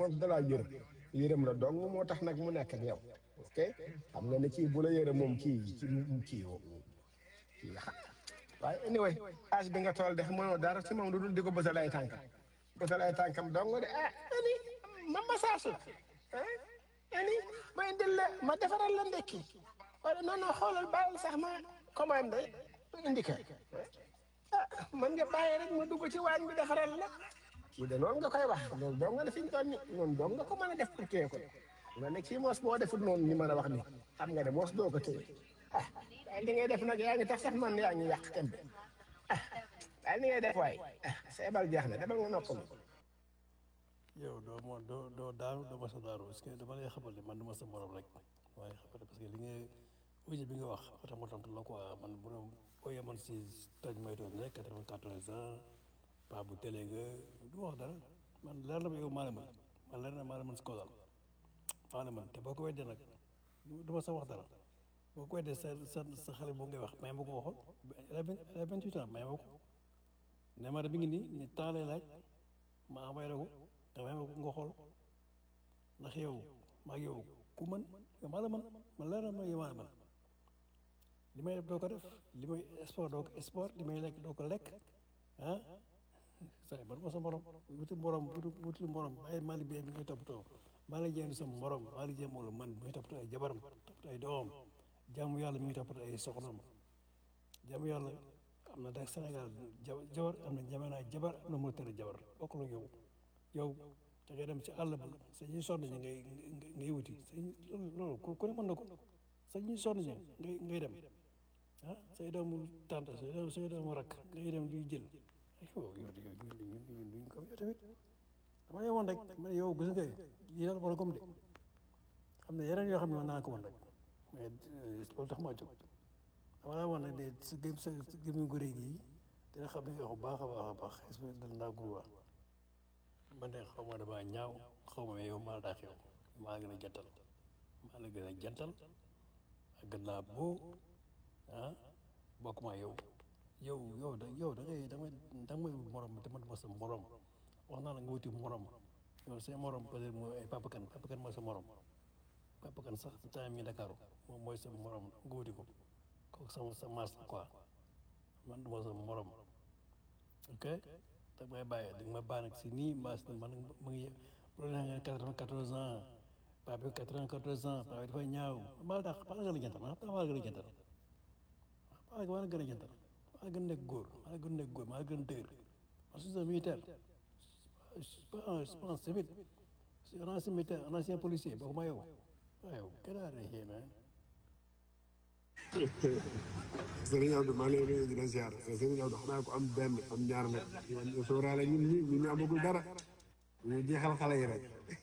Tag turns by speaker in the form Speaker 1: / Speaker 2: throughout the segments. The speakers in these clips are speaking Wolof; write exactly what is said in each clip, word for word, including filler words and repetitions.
Speaker 1: moom dalaa yërëm yërëm la dong moo tax nag mu nekk ak yow ok xam nga ne kii bu la yërëm moom kii ci kii kii xa- waaye anyway âge bi nga toll def mënoo dara ci moom lu dul di ko bësal ay tànkam bësal ay tànkam dong de ah ani ma massage la ah ani ma indil la ma defaral la ndekki wala non non xoolal bàyyil sax ma commandé indi ka ah mën nga bàyyi rek ma dugg ci waañ bi defaral la kii de loolu nga koy wax loolu dong nga ne fi ñu toll nii noonu dong nga ko mën a def pour téye ko nga ne kii moos boo defut noonu ni mën a wax ni xam nga ne moos doo ko téye ah waaye li ngay def nag yaa ngi tax sax man yaa ngi yàq kenn ah waaye li ngay def waay ah seebal jeex na demal nga noppalu.
Speaker 2: yow doo ma doo doo daaru doo ma sa daaru parce que dama lay xamal ne man du ma sa morom rek waaye xamal parce que li nga audio bi nga wax ba tax ma tontu la quoi man bu doon boo yemoon si toj may toog rek quatre-vingt-quatorze ans paa bu télé nga du ma wax dara man leer na ma yow maa la mën man leer na maa la mën si kaw daal faa la mën te boo ko weddee nag du du ma sa wax dara boo ko weddee sa sa sa xale boobu ngay wax may ma ko waxoon elle a vingt elle a vingt-huit ans may ma ko ne ma mi ngi nii ñu temps lay laaj ma envoyé la ko te may ma ko nga xool ndax yow maa yow ku mën yow maa la mën man leer na ma yow maa la mën li may def doo ko def li may sport doo ko sport li may lekk doo ko lekk ah say man ma sa morom wuti morom wuti wuti morom ay Mali bi mi ngay toppatoo Mali jéem sa morom Mali jéem moo la man mi ngi toppatoo ay jabaram toppatoo ay doomam jaamu yàlla mi ngi toppatoo ay soxnam jaamu yàlla am na daal Sénégal ja jabar am na jamono jabar am na moo tëdd jabar bokkul ak yow yow da ngay dem ci àll ba sa ñuy sonn ñi ngay ngay wuti sa loolu ku ne mën na ko sa ñuy sonn ñi ngay ngay dem ah say doomu tante say doomu say doomu rakk ngay dem di jël yow yow duñ ko yow tamit dama yemoon rek man yow gis nga lii daal war a gom de xam ne yeneen yoo xam ne mën naa ko woon rek mais loolu tax maa jóg dama laa woon nag de sa gëm sa gëmu gu rëy gii dina xam ne nga wax bu baax a baax a baax espèce de ndaa gu wax man de xaw ma damaa ñaaw xaw ma yow maa daa xew maa la gën a jantal maa la gën a jantal ak gën laa boo ah bokk ma yow yow yow da yow da ngay da ngay da ngay morom te man ma sa morom wax naa la nga wuti morom yow say morom peut-être mooy ay Papa Kane Papa Kane mooy sa morom Papa Kane sax temps mi Dakar moom mooy sa morom nga wuti ko kooku sama sa maas la quoi man du ma sa morom ok da may bàyyi da ma bàyyi nag si nii maas man mu ngi bu la neexee quatre-vingt-quatorze ans paa bi quatre-vingt-quatorze ans paa bi dafay ñaaw maa dàq maa la gën a jantal maa la gën a jantal maa la gën a jantal maa la gën a nekk góor maa la gën a nekk góor maa la gën a dëgër parce que c'est militaire c'est pas un c'est pas un civil c'est un ancien militaire un ancien policier boo ko ma yow waaw yow kenn daa rey xëy na
Speaker 3: Sëriñ Abdou maa ngi lay nuyu di la ziar Sëriñ Abdou xanaa ko am benn am ñaar nag ñu sóoraale ñun ñi ñun ñu amagul dara ñu jeexal xale yi rek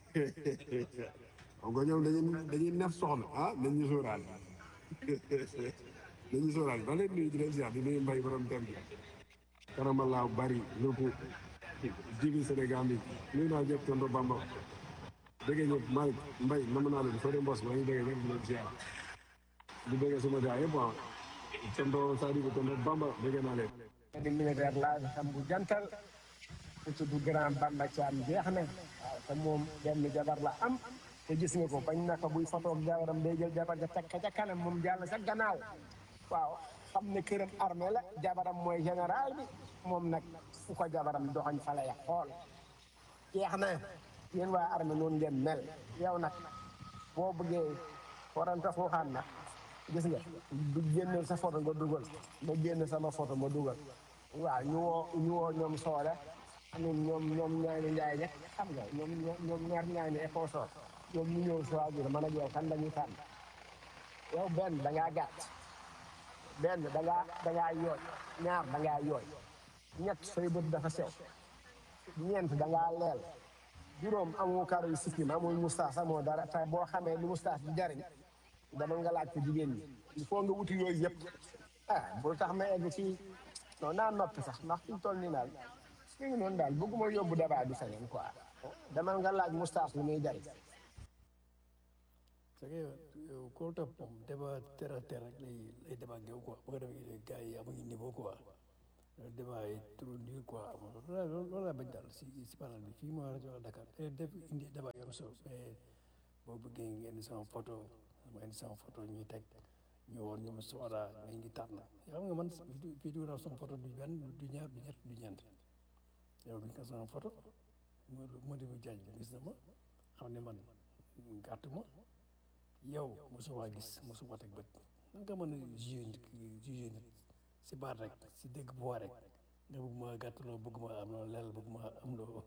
Speaker 3: xam nga ñoom dañuy dañuy neef soxna ah nañ ñu sóoraale nañ ñu sóoraale maa ngi lay nuyu di la ziar di nuyu mbay borom tem bi karamalaaw bari lépp jibi Sénégal bi nuyu naa ñëpp tonto Bamba dégg ñëpp Malick Mbay nam naa leen Fodé Mbos maa ngi dégg ñëpp di leen ziar di bëgg suma gars yëpp ah tonto Sadibou tonto Bamba bëgg naa leen.
Speaker 1: di militaire laa xam bu jantal ku tudd grand Bamba Thiam jeex na waaw te moom benn jabar la am te gis nga ko bañ naka buy fotoog jabaram day jël jabar ja teg ca kanam moom jàll sa gannaaw waaw xam ne këram armée la jabaram mooy général bi moom nag fu ko jabaram doxañ fa la ya xool jeex na yéen waa armée noonu ngeen mel yow nag boo bëggee waranta fooxaan nag gis nga du génneel sa photo nga dugal ma génn sama photo ma dugal waaw ñu woo ñu woo ñoom soole ñoom ñoom ñoom ñaani njaay rek xam nga ñoom ñoom ñaar ñaani écosor ñoom ñu ñëw choisir man ak yow kan la ñuy tànn yow benn da ngaa gàtt benn da ngaa da ngaa yooy ñaar da ngaa yooy ñett say bët dafa sew ñeent da ngaa leel juróom amoo karo yu sikkim amul moustache amoo dara te boo xamee lu moustache di jariñ dama nga laaj ko jigéen ñi il faut nga wuti yooyu yëpp ah bul tax ma egg ci non naa noppi sax ndax fi mu toll nii daal fi ngi noonu daal bëgguma yóbbu débat bi feneen quoi dama nga laaj moustache lu muy jariñ
Speaker 2: c'est que yow koo topp moom débat terre à terre rek lay lay débat ak yow quoi bu ko defee gars yi amuñu niveau quoi débat yi trop dur quoi loolu loolu laa bañ daal si si panel bi fii moo rajo Dakar te def indi débat yu am solo mais boo bëggee nga indi sama photo ma indi sama photo ñuy teg ñu woon ñu ma soxlaa nga indi tànn xam nga man fii dugg naa sama photo du benn du ñaar du ñett du ñeent yow gis nga sama photo mo moo di jaaj bi gis na ma xam ne man gàtt ma yow mosuma gis mosuma teg bët nan nga mën a jugé nit jugé nit si baat rek si dégg bu waa rek nga bëgg ma gàttaloo bëgg ma am loo leel bëgg ma am loo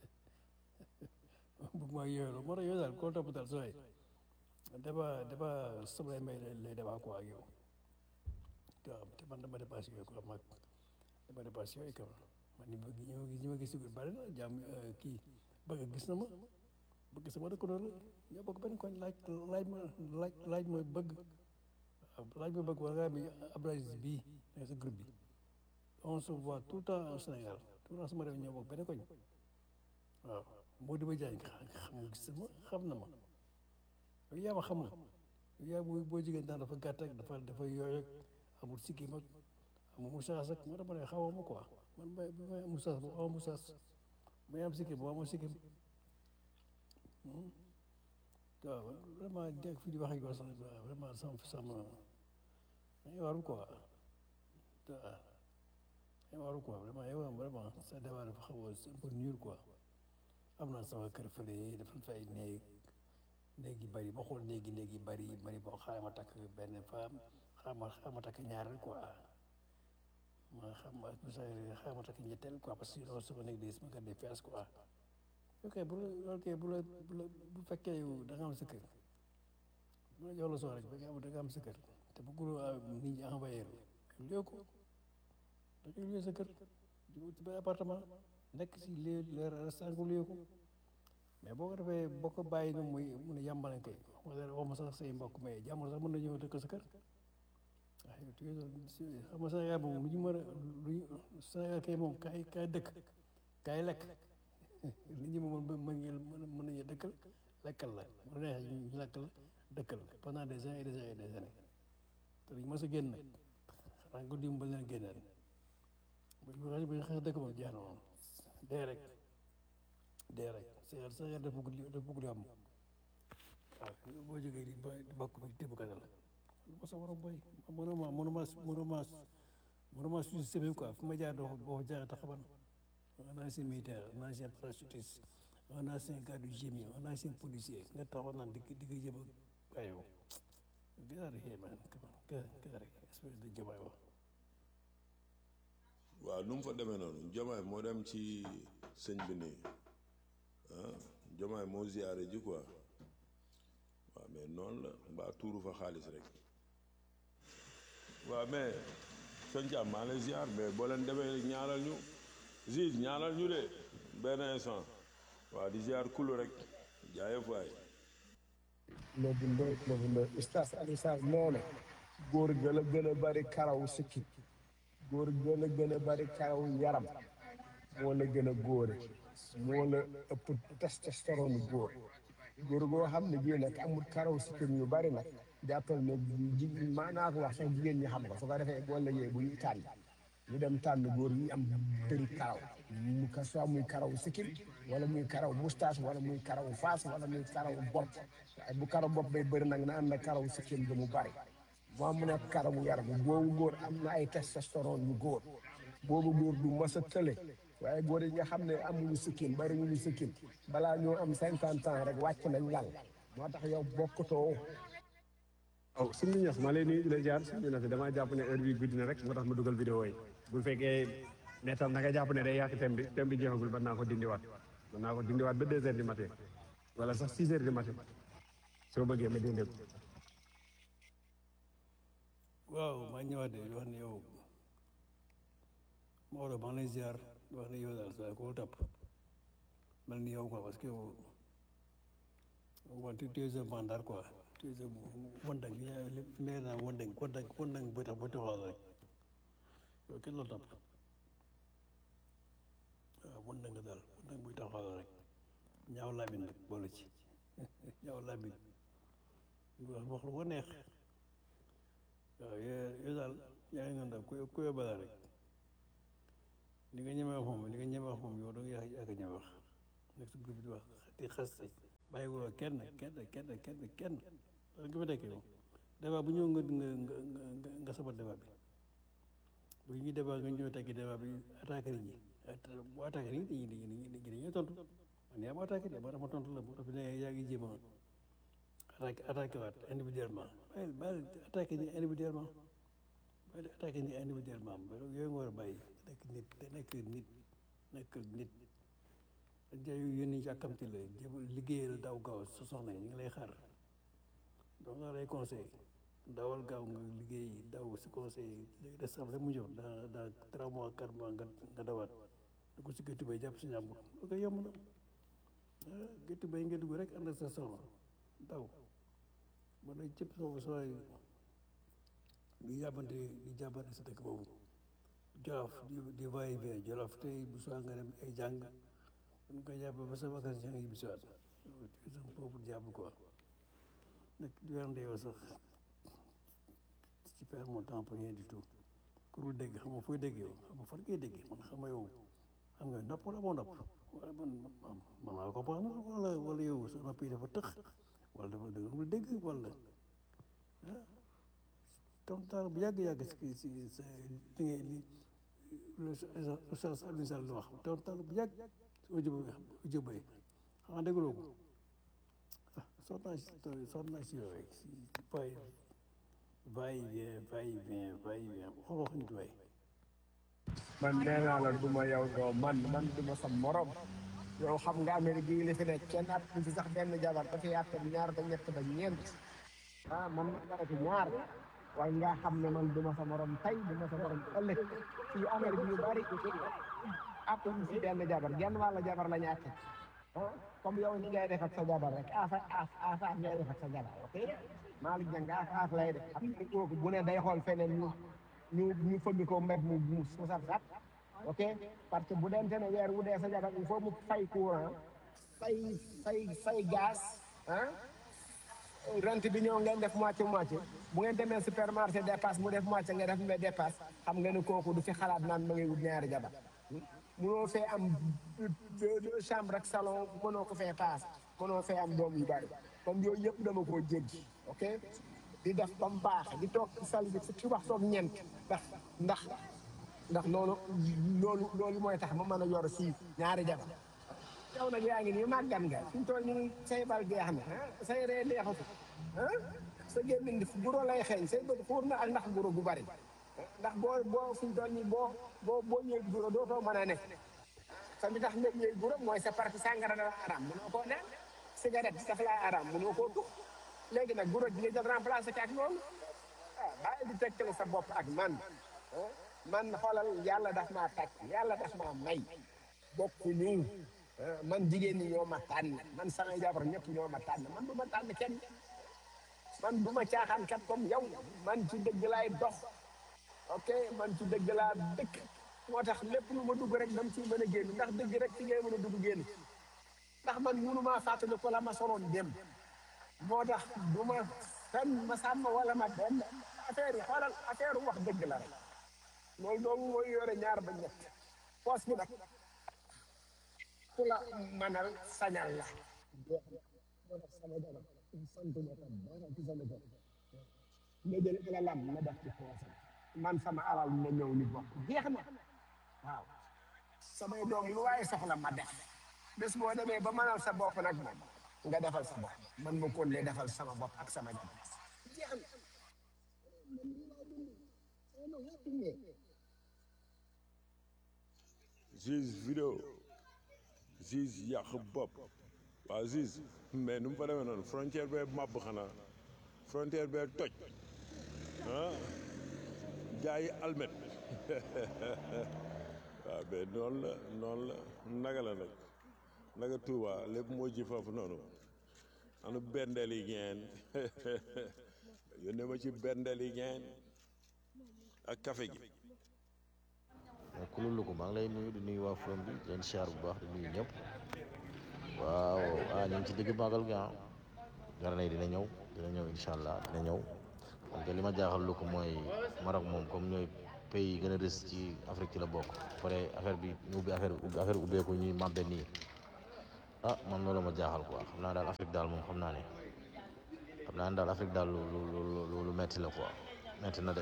Speaker 2: bëgg ma yooyu moo tax yow daal koo topp daal sooy débat débat soble may lay débat quoi ak yow waaw te man dama dépassé yooyu quoi mag dama dépassé yooyu quoi man ñi bëgg ñi ma gis si bari na jàmm kii bëgg gis na ma bëgg sama dëkkandoo la ñoo bokk benn koñ laaj laaj ma laaj laaj ma bëgg laaj ma bëgg wala bi Abdoulaye bii nekk sa groupe bi on se voit tout le temps au Sénégal tout le temps sama réew ñoo bokk benn koñ waaw moo di ba jaay xam nga gis ma xam na ma yow yaa ma xamul yow yaa boo boo jigéen daal dafa gàtt ak dafa dafa yooy ak amul sikkim ak amul moustache ak moo tax ma ne xaw ma quoi man may may moustache bu aw moustache may am sikkim bu amoo sikkim waaw vraiment dégg fi di wax ak yow sax vraiment sama sama dañuy waru quoi waaw dañuy waru quoi vraiment yow vraiment sa débat dafa xaw a un peu nul quoi am naa sama kër fële dafa fay néeg néeg yi bëri boo xool néeg yi néeg yi bëri bëri boo xaaral ma takk benn femme xaaral ma xaaral ma takk ñaareel quoi ma xam ma xaaral ma takk ñetteel quoi parce que loolu sama néeg de sama kër de fees quoi ok bu la loolu kay bu la bu la bu fekkee yow da nga am sa kër bu la jox la soo rek ba nga am da nga am sa kër te bëgguloo nit ñi envoyé la ko da ngay luye sa kër di ci benn appartement nekk si les les restaurant nga luye ko mais boo ko defee boo ko bàyyi na muy mun a yàmbale kay wala wax ma sax say mbokk mais jàmbur sax mën na ñëw dëkk sa kër waaye xam nga Sénégal moom lu ñu mën a lu Sénégal kay moom kaay kaay dëkk kaay lekk nit ñi moom mën ngeen mën nañu dëkkal lekkal la mu neex ñu lekk la dëkkal la pendant des années et des années et des années te dañu mës a génn nag xanaa nga dimbali leen génneel bu ñu bu ñu xasee dëkk moom jeex na moom dee rek dee rek Sénégal Sénégal dafa bëgg li dafa bëgg li am waaw boo jógee di ba di bokk bi tibb kese la lu ma sa war a boy mënuma mënuma mënuma mënuma suñu semaine quoi fu ma jaar doo boo jaar taxaban un ancien militaire un ancien parachutiste un ancien gars du génie un ancien policier nga taxaw naan di di nga jëm ak ayoo get out of here man get get out of here espèce de jamaay wax
Speaker 4: waaw nu mu fa demee noonu Diomaye moo dem ci sëñ bi nii ah Diomaye moo ziyaare ji quoi waaw mais noonu la mbaa tuuru fa xaalis rek waaw mais sëñ Thiam maa lay ziar mais boo leen demee ñaanal ñu Ziz ñaanal ñu de benn instant waaw di ziar kulu rek jaayëf waay
Speaker 1: léegi ndoy léegi ndoy ustaas Alioune Sarr nee na góor gën a gën a bari karaw sikki góor gën a gën a bari karaw yaram moo la gën a góore moo la ëpp testostérone góor góor goo xam ne bii nag amul karaw sikkim yu bari nag jàppal ne ji maanaa ko wax sax jigéen ñi xam nga su ko defee boo lëgee bu ñuy tànn ñu dem tànn góor yi am bëri karaw mu ka soit muy karaw sikkim wala muy karaw moustache wala muy karaw faas wala muy karaw bopp waaye bu karaw bopp bay bëri nag na ànd ak karaw sikkim bi mu bari moo mu nekk karawu yaram boobu góor am na ay testostérone yu góor boobu góor du mas a tële waaye góor yi nga xam ne amuñu sikkim bari ñu sikkim balaa ñoo am cinquante ans rek wàcc nañ lal moo tax yow bokkutoo
Speaker 3: waaw sëñ bi ñax maa lay nuyu di la jaar sëñ bi ñax damaa jàpp ne heure bi guddi na rek moo tax ma dugal vidéo yi bu fekkee ne tam na nga jàpp ne day yàq thème bi thème bi jeexagul mën naa ko dindiwaat mën naa ko dindiwaat ba deux heures du matin wala sax six heures du matin soo bëggee ma dindi ko
Speaker 2: waaw maa ñëwaat de wax ne yow Maodo maa ngi lay ziar wax ne yow daal saa ko topp mel ni yow quoi parce que yow wa tu tu es un bandar quoi tu es un wandang nee naa wandang wandang wandang ba tax ba taxawal rek yow kenn la topp waaw wandang nga daal wandang buy taxawal rek ñaaw laamin nag boole ci ñaaw laamin wax wax lu ko neex waaw yow daal yaa ngi naan daal ku ku yóbbu la rek li nga ñeme wax moom li nga ñeme wax moom yow da nga yàgg yàgg ñeme wax nekk si groupe di wax di xas bàyyiwuloo kenn kenn kenn kenn kenn da nga fa nekkee yow débat bu ñëw nga nga nga nga nga sabal débat bi bu ñuy débat nga ñëw tekki débat bi attaqué nit ñi bu attaqué nit ñi dañuy dañuy dañuy tontu man yaa ma attaqué de ba dama tontu la bu tax ne yaa ngi jéem a attaqué attaqué waat individuellement bàyyi bàyyi attaqué ñi individuellement bàyyi attaqué ñi individuellement yooyu nga war a bàyyi nekk nit nekk nit nekk nit dañ cay yónni yàkkamti la jëm liggéeyal daw gaaw sa soxna yi ñu ngi lay xaar donc laa lay conseil dawal gaaw nga liggéey daw si conseil léegi des sam rek mu ñëw dans dans trois mois quatre mois nga nga dawaat du ko si gëttu bay jàpp si ñàmbur ok yomb na ah gëttu bay nga dugg rek ànd ak sa soxna daw ba day cëpp soo sooy di jàppante di jàppante si dëkk boobu jolof di di va et vient jolof tey bu soo nga dem ay jàng dañ koy jàpp ba sa vacances yi nga ñibbi si waat sam foofu jàpp quoi nag di werante yow sax ci perds mon temps pour rien du tout ku dul dégg xam nga fooy dégg yow xam nga fan ngay dégg man xam nga yow xam nga nopp wala moo nopp wala man man maa comprendre wala wala yow sa nopp yi dafa tëx wala dafa dëgg dégg wala ah tontaal bu yàgg-yàgg si si sa li ngay li Oustaz Alioune Sall wax tontaal bu yàgg si audio audio bay xanaa dégloo ko ah sonn naa si sonn naa si yooyu si fay va et vient va et vient va et vient xool wax nit waay
Speaker 1: man nee naa la du ma yow doo man man du ma sa morom yow xam nga Amérique gii li fi nekk kenn at fi sax benn jabar dafay àtte ñaar ba ñett ba ñeent ah man ma dara fi ñaar waaye nga xam ne man du ma sa morom tey du ma sa morom ëllëg fii Amérique yu bari àtte ñu fi benn jabar genn wàlla jabar la ñu àtte ah comme yow ni ngay def ak sa jabar rek afa af afa ngay def ak sa jabar ok Malick Dieng af af lay def xam nga kooku bu ne day xool feneen ñu ñu ñu fëgg ko mbéb mu mu mu sat sat ok parce que bu dente ne weer wu dee sa jabar il faut mu fay courant fay fay fay gaz ah rent bi ñëw ngeen def moitié moitié bu ngeen demee supermarché dépasse mu def moitié nga def mais dépasse xam nga ne kooku du fi xalaat naan ma ngay wut ñaari jabar mënoo fee am deux chambre ak salon mënoo ko fee paas mënoo fee am doom yu bari comme yooyu yëpp dama koo jéggi ok di def ba mu baax di toog sal bi ci wax toog ñeent ndax ndax ndax loolu loolu loolu mooy tax ma mën a yor si ñaari jabar yow nag yaa ngi nii màggan nga fi mu toll nii say bal jeex na say ree neexatu ah sa gémmiñ guro lay xeeñ say bët xuur na ak ndax guro gu bari ndax boo boo fi mu toll nii boo boo boo ñëwee guro dootoo mën a nekk sa li tax nga ñëwee guro mooy sa parti sàngara dafa araam mënoo koo naan cigarette dafa laa araam mënoo koo tux léegi nag guro gi nga jël remplacé ko ak loolu ah bàyyi di tekkale sa bopp ak man man xoolal yàlla daf maa tàkk yàlla daf maa may bokkuñu man jigéen ñi ñoo ma tànn man samay jabar ñëpp ñoo ma tànn man du ma tànn kenn man du ma caaxaan kat comme yow man ci dëgg laay dox ok man ci dëgg laa dëkk moo tax lépp lu ma dugg rek dam ci mën a génn ndax dëgg rek ci ngay mën a dugg génn ndax man munu maa fàttali ko la ma soloon dem moo tax du ma fenn ma sàmm wala ma benn affaire yi xoolal affaire wax dëgg la rek loolu doomu mooy yore ñaar ba ñett poos bi nag ku la manal sañal la moo tax sama dara sant ma tam dara ci sama dara nga jël alalam na def ci poosam man sama alal na ñëw ni bokk jeex na waaw samay doom lu waaye soxla ma def bés boo demee ba manal sa bopp nag moom nga defal sa bopp man ma kon ne defal sama bopp ak sama jabar jeex na
Speaker 4: Ziz vidéo Ziz yàq bopp waaw Ziz mais nu mu fa demee noonu frontière bee màbb xanaa frontière bee toj ah gars yi almet waaw mais noonu la noonu la naga la nag naga Touba lépp moo ji foofu noonu anu bendeel yi ngeen yónnee ma ci bendeel yi ngeen ak café gi
Speaker 5: waaw kululu ko maa ngi lay nuyu di nuyu waa From bi di leen siyaar bu baax di nuyu ñëpp waaw ah ñu ngi ci digg màggal gi ah Garana yi dina ñëw dina ñëw incha allah dina ñëw parce que li ma jaaxal lu ko mooy Maroc moom comme ñooy pays yi gën a riche ci Afrique ci la bokk pare affaire bi ñu ubbi affaire bi affaire ubbeeku ñuy màbbe nii ah man loolu ma jaaxal quoi xam naa daal Afrique daal moom xam naa ne xam naa ne daal Afrique daal lu lu lu lu metti la quoi metti na de.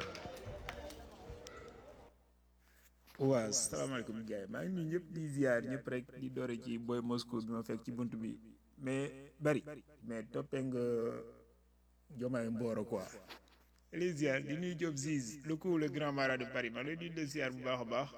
Speaker 6: waaw salaamaaleykum gars yi maa ngi nuyu ñëpp di ziar ñëpp rek di doore ci boy Moscow bi ma fekk ci bunt bi mais bari mais toppee nga jomaay mbooro quoi les ziar di nuyu Diop Ziz le coup le grand marat de Paris ma lay nuyu de ziar bu baax a baax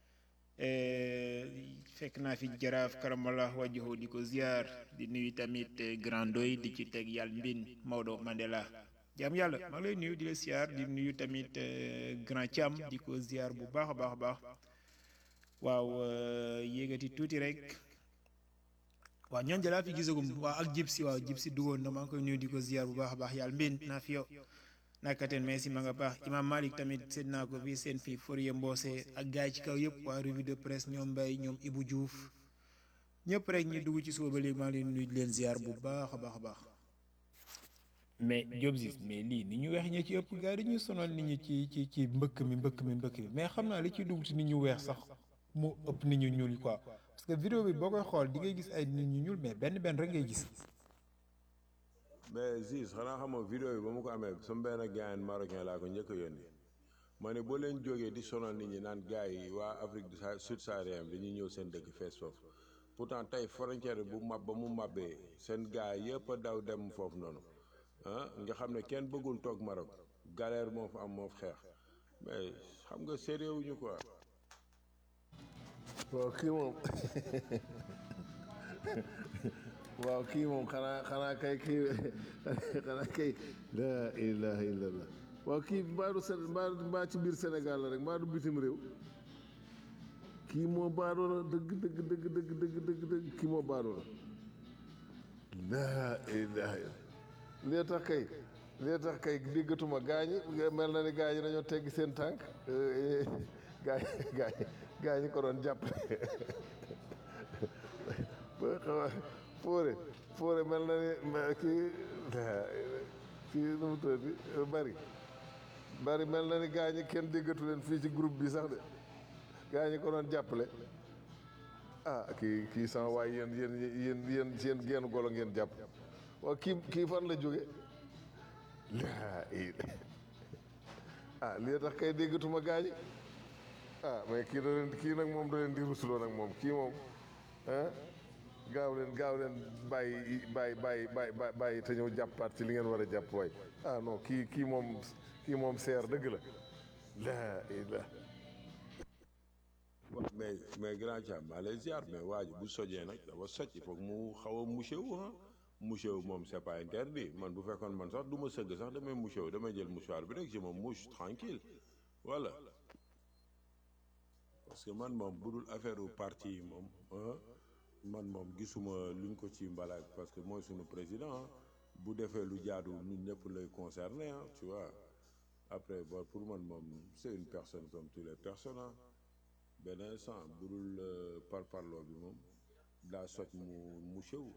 Speaker 6: fekk naa fi jaraaf karamala wajho di ko ziar di nuyu tamit grand doy di ci teg yàlla mbin Maodo Mandela jaam yàlla maa ngi lay nuyu di la ziar di nuyu tamit grand Thiam di ko ziar bu baax a baax a baax waaw yéegati tuuti rek waaw ñoom jalaa fi gisagum waaw ak jib si waaw jib si duggoon na maa ngi koy nuyu di ko ziar bu baax a baax yàlla mbin naa fi yow nakateen merci ma nga baax imam Malik tamit seet naa ko fii seen fii Fourier Mbose ak gars yi ci kaw yëpp waa revue de presse ñoom Mbaye ñoom Ibou Diouf ñëpp rek ñu dugg ci suba ba léegi maa ngi leen nuyu di leen ziar bu baax a baax a baax mais Diop Ziz mais lii ni ñu weex ñi ci ëpp gars yi dañuy sonal nit ñi ci ci ci mbëkk mi mbëkk mi mbëkk mi mais xam naa li ciy dugg ci nit ñu weex sax mu ëpp nit ñu ñuul quoi parce que vidéo bi boo koy xool di ngay gis ay nit ñu ñuul mais benn benn rek ngay gis.
Speaker 4: mais Ziz xanaa xamoo vidéo yi ba mu ko amee sama benn gaayan marocain laa ko njëkk a yónni ma ne boo leen jógee di sonal nit ñi naan gars yi waa Afrique du Sud-Saharienne dañuy ñëw seen dëkk fees foofu pourtant tey frontière bu mab ba mu mabbee seen gars yëpp a daw dem foofu noonu ah nga xam ne kenn bëggul toog Maroc galère moo fa am moo fa xeex mais xam nga sérieux wuñu quoi.
Speaker 3: waaw kii moom waaw kii moom xanaa xanaa kay kii xanaa kay la ilaha illallah waaw kii mbaa du Sén mbaa mbaa ci biir Sénégal la rek mbaa du bitim réew kii moo baadoo la dëgg dëgg dëgg dëgg dëgg dëgg dëgg kii moo baadoo la la ilaha illallah lee tax kay lee tax kay déggatuma gaañi mel na ni gaañi dañoo teggi seen tànk gaañi gaañi gaañi ko doon jàppale ba xaw a Fóore Fóore mel na ni kii kii nu mu tuddati bari bari mel na ni gaañi kenn déggatu leen fii ci groupe bi sax de gaañi ko doon jàppale ah kii kii sama waay yéen yéen yéen yéen seen genn golo ngeen jàpp waaw kii kii fan la jóge laa ah lii tax kay déggatuma gaañi ah mais kii da leen kii nag moom da leen di rusuloo nag moom kii moom ah gaaw leen gaaw leen bàyyi bàyyi bàyyi bàyyi bàyyi te ñëw jàppaat ci li ngeen war a jàpp waay ah non kii kii moom kii moom seer dëgg la laa ilaa
Speaker 4: mais mais grand Thiam maa lay ziar mais waa ji bu sojee nag dafa soj il faut mu xaw a mouché wu ah mouché wu moom c'est pas interdit man bu fekkoon man sax du ma sëgg sax damay mouché wu damay jël mouchoir bi rek je me mouche tranquille voilà parce que man moom bu dul affaire u parti yi moom man moom gisuma luñ ko ci mbalaak parce que mooy suñu président bu defee lu jaadu ñun ñëpp lay concerné ah tu vois après bon pour man moom c'est une personne comme toutes les personnes ah benn instant bu dul par parloo bi moom daa soj mu mu sew.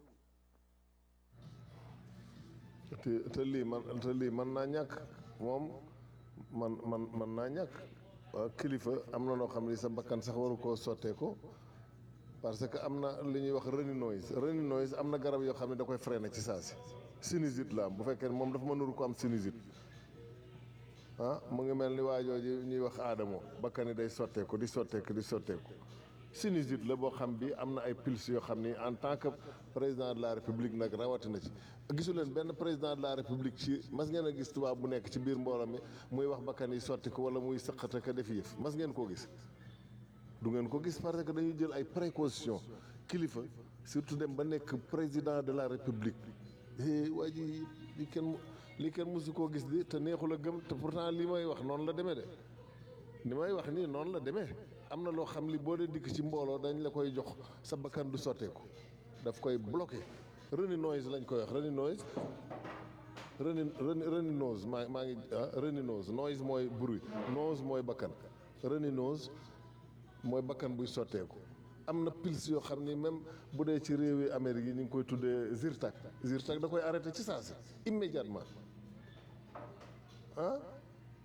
Speaker 3: te te lii man te lii mën naa ñàkk moom man man man naa ñàkk waaw kilifa am na noo xam ni sa bakkan sax waru koo sottee ko parce que am na li ñuy wax réninoïs réninoïs am na garab yoo xam ne da koy freiné ci saa si sinusite la am bu fekkee moom dafa ma nuru ko am sinusite ah mu ngi mel ni waajooji ñuy wax aadamo bakkan yi day sotteeku di sotteeku di sotteeku sinusite la boo xam bi am na ay pulse yoo xam ni en tant que président de la république nag rawatina ci gisu leen benn président de la république ci mas ngeen a gis tubaab bu nekk ci biir mbooloo mi muy wax bakkan yi sotti ko wala muy sëqate ko def yëf mas ngeen koo gis du ngeen ko gis parce que dañuy jël ay précaution kilifa surtout dem ba nekk président de la république waa ji li kenn li kenn mosu koo gis di te neexul a gëm te pourtant li may wax noonu la demee de li may wax nii noonu la demee am na loo xam li boo dee dikk ci mbooloo dañ la koy jox sa bakkan du sotteeku daf koy bloqué réninoïs lañ koy wax réninoïs reni réninose maa maa ngi ah réninose noise mooy bruit nose mooy bakkan réninose mooy bakkan buy sotteeku am na pils yoo xam ni même bu dee ci réewi Amérique yi ñu ngi koy tuddee Zyrtec Zyrtec da koy arrêté ci saa si immédiatement ah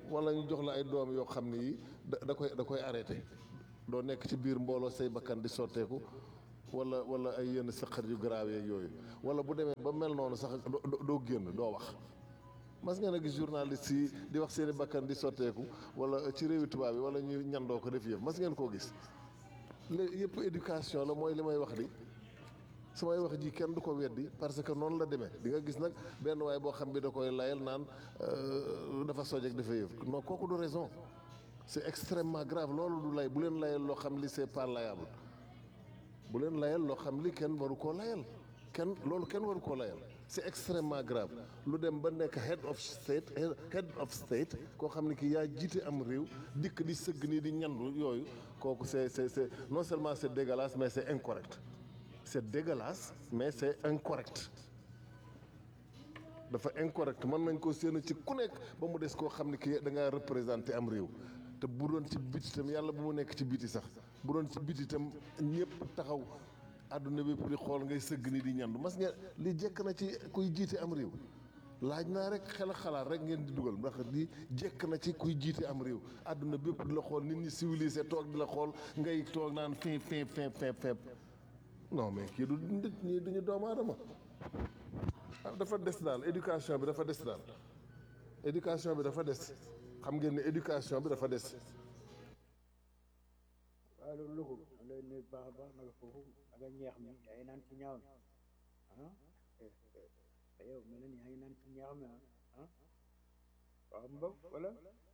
Speaker 7: wala ñu jox la ay doom yoo xam ne yi da da koy da koy arrêté doo nekk ci biir mbooloo say bakkan di sotteeku wala wala ay yenn saqar yu grave yeeg yooyu wala bu demee ba mel noonu sax doo génn doo wax mas ngeen a gis journaliste yi di wax seeni bakkan di sotteeku wala ci réewi tubaab yi wala ñuy ñandoo ko def yëf mas ngeen koo gis léegi yëpp éducation la mooy li may wax di samay wax ji kenn du ko weddi parce que noonu la demee di nga gis nag benn waay boo xam bi da koy layal naan dafa soj ak dafa yëf non kooku du raison c'est extrêmement grave loolu du lay bu leen layal loo xam li c'est pas layable bu leen layal loo xam li kenn waru koo layal kenn loolu kenn waru koo layal c'est extrêmement grave lu dem ba nekk head of state head of state koo xam ne ki yaa jiite am réew dikk di sëgg nii di ñandu yooyu kooku c'est c'est c'est non seulement c'est dégueulasse mais c'est incorrect c'est dégueulasse mais c'est incorrect dafa incorrect mën nañ ko séenu ci ku nekk ba mu des koo xam ne ki da ngaa représenter am réew te bu doon ci biti itam yàlla bu mu nekk ci biti sax bu doon ci biti itam ñëpp taxaw àdduna bépp di xool ngay sëgg ni di ñandu mas ngeen li jekk na ci kuy jiite am réew laaj naa rek xel xalaat rek ngeen di dugal ndax li jekk na ci kuy jiite am réew àdduna bépp di la xool nit ñi civilisé toog di la xool ngay toog naan fin fin fin fin fin non mais kii du nit ñi duñu doomu aadama dafa des daal éducation bi dafa des daal éducation bi dafa des xam ngeen ne éducation bi dafa des.
Speaker 8: waaw loolu lu ko lay nuyu baax a baax naka foofu nga ñeex mi yaa ngi naan ci ñaaw mi ah yow mel na ni yaa ngi naan ci ñaax mi ah waaw mbokk wala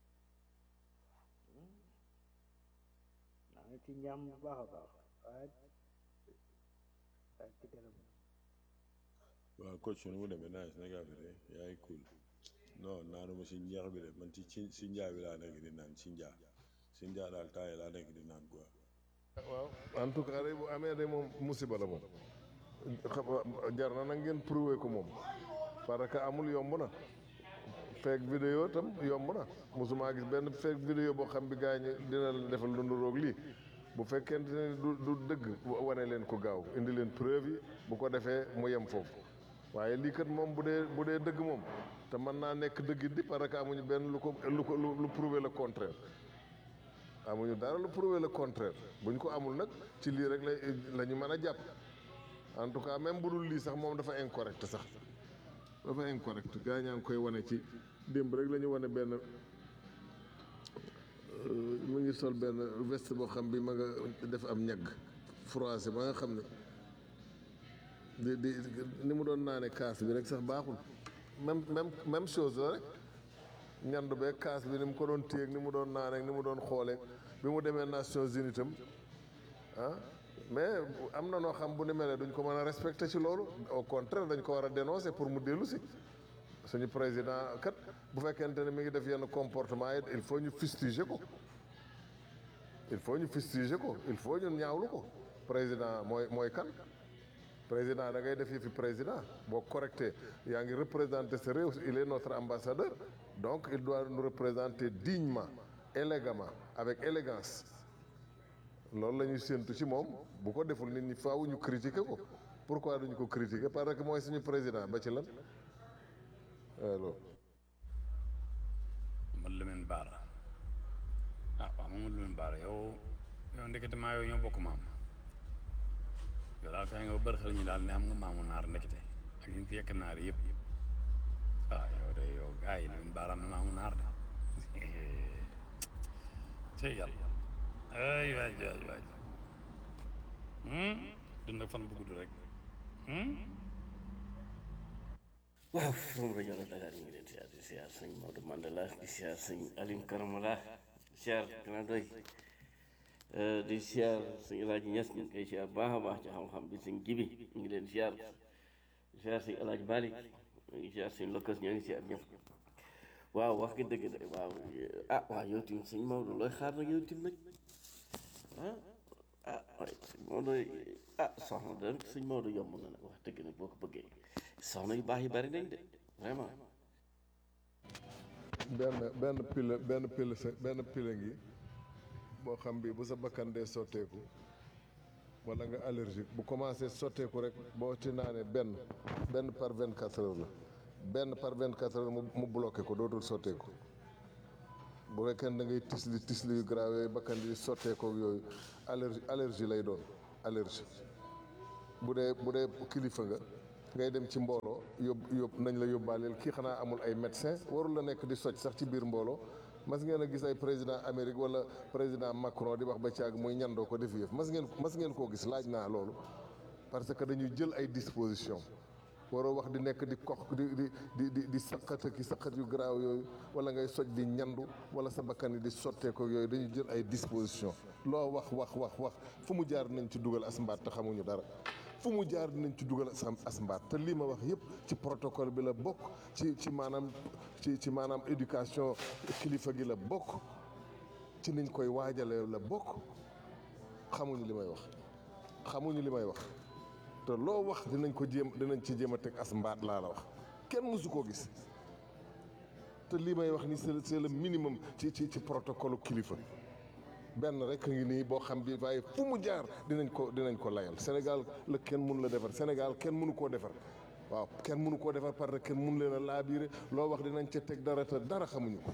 Speaker 8: naa ngi ci ñaax mi bu baax a baax waaye waaye ci kanam.
Speaker 4: waaw coach nu mu demee nice nag affaire yi yaay cool non naanuma si ñeex bi de man ci ci si njaa bi laa nekk di naan si njaa si njaa daal taay laa nekk di naan quoi.
Speaker 7: waaw en tout cas bu amee de moom musiba la moom xam jar na nag ngeen prouver ko moom parce que amul yomb na fake vidéo tam yomb na mosuma gis benn fake vidéo boo xam bi gaa ñi dina leen defal lu nuroog lii bu fekkente ne du du dëgg wane leen ko gaaw indi leen preuve yi bu ko defee mu yem foofu waaye lii kat moom bu dee bu dee dëgg moom te mën naa nekk dëgg di parce que amuñu benn lu ko lu ko lu prouver le contraire amuñu dara lu prouver le contraire bu ñu ko amul nag ci lii rek la la ñu mën a jàpp en tout cas même bu dul lii sax moom dafa incorrect sax dafa incorrect gaa ñaa ngi koy wane ci démb rek la ñu wane benn mu ngi sol benn veste boo xam bi ma nga def am ñagg froissé ba nga xam ne di di ni mu doon naane kaas bi rek sax baaxul même même même chose la rek ñandu beeg kaas bi ni mu ko doon téyeeg ni mu doon naaneeg ni mu doon xooleeg bi mu demee Nations Unies itam ah mais am na noo xam bu ni melee duñ ko mën a respecté ci loolu au contraire dañ ko war a dénoncer pour mu dellu si suñu président kat bu fekkente ne mi ngi def yenn comportement yi il faut ñu fustiger ko il faut ñu fustiger ko il faut ñu ñaawlu ko président mooy mooy kan président da ngay def yëfi président boo correcté yaa ngi représenter sa réew il est notre ambassadeur donc il doit nous représenter dignement élégamment avec élégance loolu la ñuy séentu ci moom bu ko deful nit ñi faaw ñu critiquer ko pourquoi duñu ko critiquer parce que mooy suñu président ba ci lan alors.
Speaker 9: Modou Lamine Bara ah waaw moom Modou Lamine Bara yow yow ndekete maa yow ñoo bokk maam yow daal fexe nga ba bëri xel ñu daal ne am nga maamu naar ndekete ak ñu fi yekk naar yëpp ah yow de yow gars yi Lamine Bara am na maamu naar de cey yàlla ay waay waay waay dund ak fan bu gudd rek
Speaker 10: waaw moom rajo la Dakar ñu ngi leen di siyaar di siyaar sëñ Maodo Mandela di siyaar sëñ Aline Karamala di siyaar gannaaw doy di siyaar sëñ El Hadj Niass ñu ngi koy siyaar baax a baax ci xam-xam bi sëñ Jibi ñu ngi leen di siyaar di siyaar sëñ El Hadj Malick ñu ngi siyaar sëñ Lokkas ñoo ngi siyaar ñëpp waaw wax nga dëgg de waaw ah waaw yow tamit sëñ Maodo looy xaar nag yow tamit nag ah ah waaye sëñ Maodo ah soxna de sëñ Maodo yomb na nag wax dëgg nag boo ko bëggee soxna yu baax yi bari nañ de vraiment.
Speaker 7: benn benn pile benn pile sa benn pile ngi boo xam bi bu sa bakkan dee sotteeku wala nga allergique bu commencé sotteeku rek boo ci naanee benn benn par vingt quatre heures la benn par vingt quatre heures mu mu bloqué ko dootul sotteeku bu fekkee da ngay tisli tisli yu grave yooyu bakkan di sotteekook yooyu allergie allergie lay doon allergie bu dee bu dee kilifa nga ngay dem ci mbooloo yóbbu yóbbu nañ la yóbbaaleel kii xanaa amul ay médecin warul la nekk di soj sax ci biir mbooloo mas ngeen a gis ay président Amérique wala président Macron di wax ba caag muy ñandoo ko def yëf mas ngeen mas ngeen koo gis laaj naa loolu parce que dañuy jël ay disposition waroo wax di nekk di kox di di di di di saqat ki saqat yu garaaw yooyu wala ngay soj di ñandu wala sa bakkan yi di sottee ko yooyu dañuy jël ay disposition loo wax wax wax wax fu mu jaar nañ ci dugal as mbaat te xamuñu dara fu mu jaar dinañ ci dugal as mbaat te lii ma wax yëpp ci protocole bi la bokk ci ci maanaam ci ci maanaam éducation kilifa gi la bokk ci niñ koy waajalee la bokk xamuñu li may wax xamuñu li may wax te loo wax dinañ ko jéem dinañ ci jéem a teg as mbaat laa la wax kenn mësu koo gis te lii may wax ni c'est c'est le minimum ci ci ci protocole kilifa benn rek ngi nii boo xam bi waaye fu mu jaar dinañ ko dinañ ko layal Sénégal la kenn mënu la defar Sénégal kenn mënu koo defar waaw kenn mënu koo defar parce que kenn mënu leen a laabiire loo wax dinañ ca teg dara te dara xamuñu ko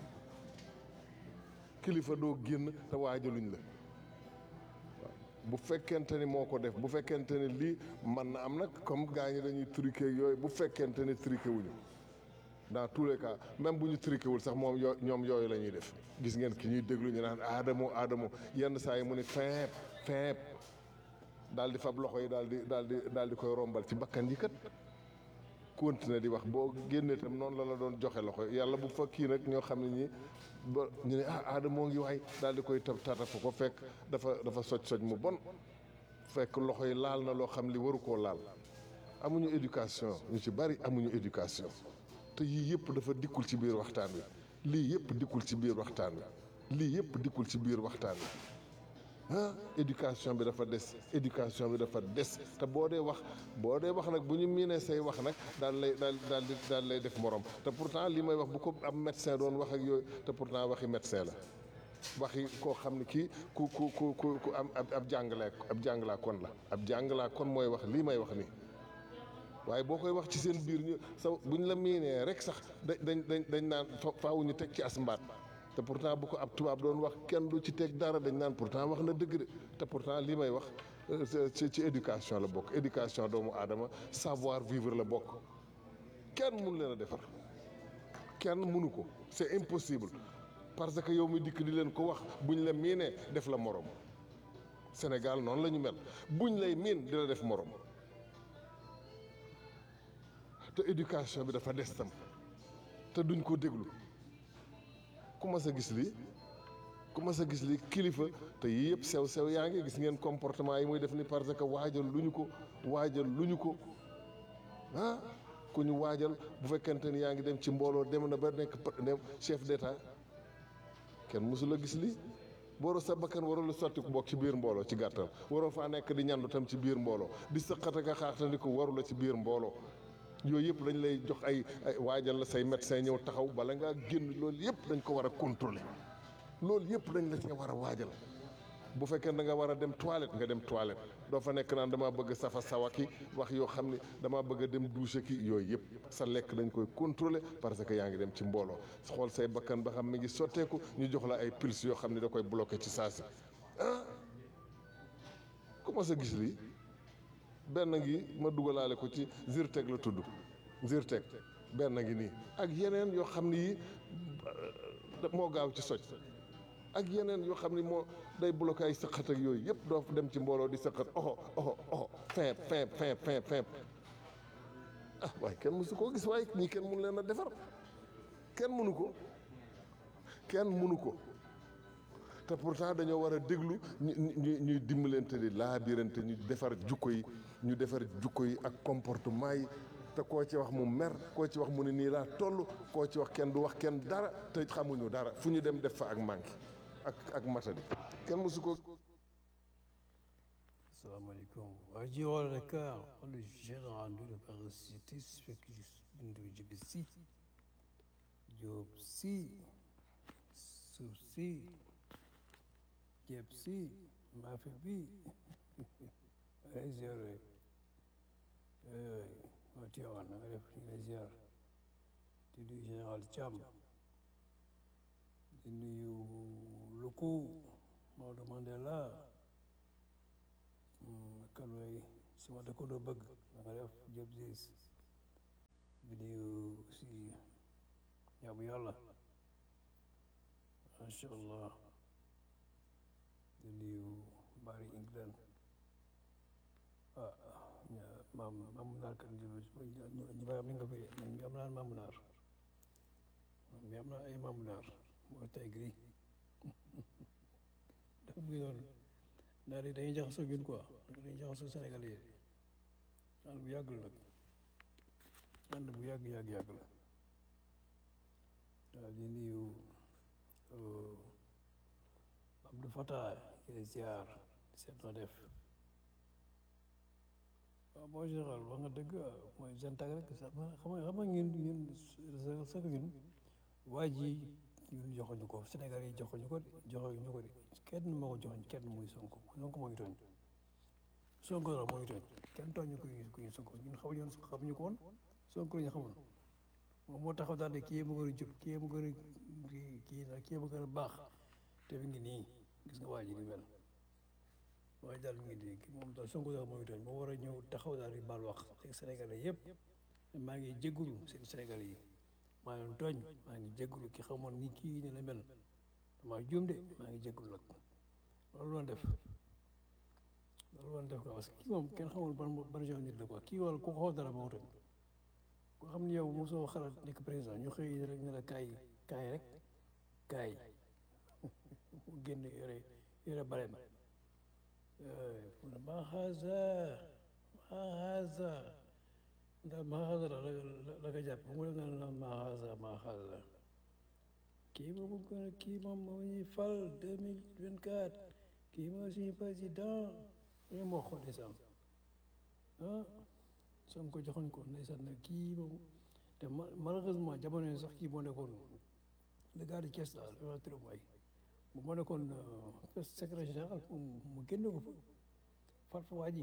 Speaker 7: kilifa doo génn te waajaluñ la waaw bu fekkente ni moo ko def bu fekkente ni lii man na am nag comme gaa ñi dañuy truqué yooyu bu fekkente ni truqué wuñu dans tous les cas même bu ñu truqué wul sax moom yoo ñoom yooyu la ñuy def gis ngeen ki ñuy déglu ñu naan aadamo aadamo yenn saa yi mu ni feeb feeb daal di fab loxo yi daal di daal di daal di koy rombal ci bakkan yi kat continuer di wax boo génnee tam noonu la la doon joxe loxo yàlla bu fa kii nag ñoo xam ne ñi ba ñu ne ah aadamoo ngi waay daal di koy tab tatafu ko fekk dafa dafa soj soj mu bon fekk loxo yi laal na loo xam li waru koo laal amuñu éducation ñu ci bari amuñu éducation te yii yëpp dafa dikkul ci biir waxtaan wi lii yëpp dikkul ci biir waxtaan wi lii yëpp dikkul ci biir waxtaan wi ah éducation bi dafa des éducation bi dafa des te boo dee wax boo dee wax nag bu ñu miinee say wax nag daal lay daal daal di daal lay def morom te pourtant li may wax bu ko am médecin doon wax ak yooyu te pourtant waxi médecin la waxi koo xam ne kii ku ku ku ku ku am ab jàngalaa ab jàngalaa kon la ab jàngalaa kon mooy wax lii may wax nii waaye boo koy wax ci seen biir ñu sa bu ñu la miinee rek sax dañ dañ dañ naan faaw ñu teg ci as mbaat te pourtant bu ko ab tubaab doon wax kenn du ci teg dara dañ naan pourtant wax na dëgg de te pourtant lii may wax ci ci éducation la bokk éducation doomu aadama savoir vivre la bokk kenn mënu leen a defar kenn mënu ko c'est impossible parce que yow mi dikk di leen ko wax buñ la miinee def la morom Sénégal noonu la ñu mel buñ lay miin di la def morom te éducation bi dafa des tam te duñ ko déglu ku mas a gis lii ku mas a gis lii kilifa te yii yëpp sew sew yaa ngi gis ngeen comportement yi muy def ni parce que waajal lu ñu ko waajal lu ñu ko ah ku ñu waajal bu fekkente ni yaa ngi dem ci mbooloo dem na ba nekk chef d'état kenn mësul a gis lii booro sa bakkan waroo la sotti ko bokk ci biir mbooloo ci gàttal waroo faa nekk di ñandu tam ci biir mbooloo di sëqat ak a xaaxtandi ko waru la ci biir mbooloo yooyu yëpp dañ lay jox ay ay waajal la say médecin ñëw taxaw bala ngaa génn loolu yëpp dañ ko war a contrôler loolu yëpp dañ la cee war a waajal bu fekkee da nga war a dem toilette nga dem toilette doo fa nekk naan damaa bëgg safa sawa ki wax yoo xam ne damaa bëgg a dem douche ki yooyu yëpp sa lekk dañ koy contrôler parce que yaa ngi dem ci mbooloo xool say bakkan ba xam mi ngi sotteeku ñu jox la ay pils yoo xam ne da koy bloqué ci saa si ah comment ça gis lii benn ngi ma dugalaale ko ci Zyrtec la tudd Zyrtec benn ngi nii ak yeneen yoo xam ne yi moo gaaw ci soj ak yeneen yoo xam ne moo day bloqué ay sëqat ak yooyu yëpp doo dem ci mbooloo di sëqat oxo oxo oxo feeb feeb feeb feeb feeb ah waaye kenn mësu koo gis waaye ñii kenn mënu leen a defar kenn mënu ko kenn mënu ko te pourtant dañoo war a déglu ñu ñu ñuy dimbalante di laabirante ñu defar jukko yi ñu defar jukko yi ak comportement yi te koo ci wax mu mer koo ci wax mu ne nii laa toll koo ci wax kenn du wax kenn dara te xamuñu dara fu ñu dem def fa ak manqué ak ak matadi kenn mosu ko.
Speaker 2: asalaamaaleykum waa ji wala Dakar wala gérant de la parasitis fekk bindu jibi si Jóob si suuf si ceeb si maafe bi ay ziar rek waa Tiwaawan na nga def ñu lay ziar di nuyu général Thiam di nuyu Luku Maodo Mandela kalooy suma dëkkandoo bëgg da nga def Diop Ziz di nuyu si jaamu yàlla macha allah di nuyu Bari England ah maam maam naar kan ñu ñu am nga fi ñu am naan maam naar ñu am naa ay maam naar mooy tey gris dafa muy doon naar yi dañuy jaxasoo ñun quoi dañuy jaxasoo Sénégalais yi ànd bu yàgg la nag ànd bu yàgg yàgg yàgg la waaw di nuyu Abdou Fatah di ziar seet na def waaw mooy général wax nga dëgg mooy gentag rek sax xam nga xam nga ñun ñun sax ñun waa ji ñun joxuñu ko Sénégal yi joxuñu ko joxuñu ko de kenn moo ko joxuñ kenn muy Sonko Sonko moo ngi tooñ Sonko la moo ngi tooñ kenn tooñu ko ku ñu Sonko ñun xamuñu woon xamuñu ko woon Sonko la ñu xamul moom moo taxaw daal de kii mu gën a jub kii mu gën a kii nag kii mu gën a baax te mi ngi nii gis nga waa ji ni mel waaye daal mi ngi di moom daal Sonko daal moo ngi tooñ moo war a ñëw taxaw daal di baal wax ak Sénégalais yëpp maa ngi jéggulu seen Sénégalais yi maa ngi tooñ maa ngi jéggulu ki xamoon ni kii ni la mel damaa juum de maa ngi jéggulu nag loolu loon def loolu loon def quoi parce que kii moom kenn xamul ban ban genre nit la quoi kii wala ku xool dara moo tooñ ku xam ne yow mosoo xalaat nekk président ñu xëy rek ne la kaay kaay rek kaay mu génn yore yore bare ma ma haza ma haza ndax ma haza la la ko jàpp mu ne la ma haza ma haza kii moom gën a kii moom moo ñuy fal deux mille vingt quatre kii moo suñu président ñu moo xool ndeysaan ah soom ko joxoñ ko ndeysaan nag kii moom te malheureusement jamono yi sax kii moo nekkoon le gars de Thiès daal li ma tudd mooy bu moo nekkoon secrétaire général mu génne ko fa fal fa waa ji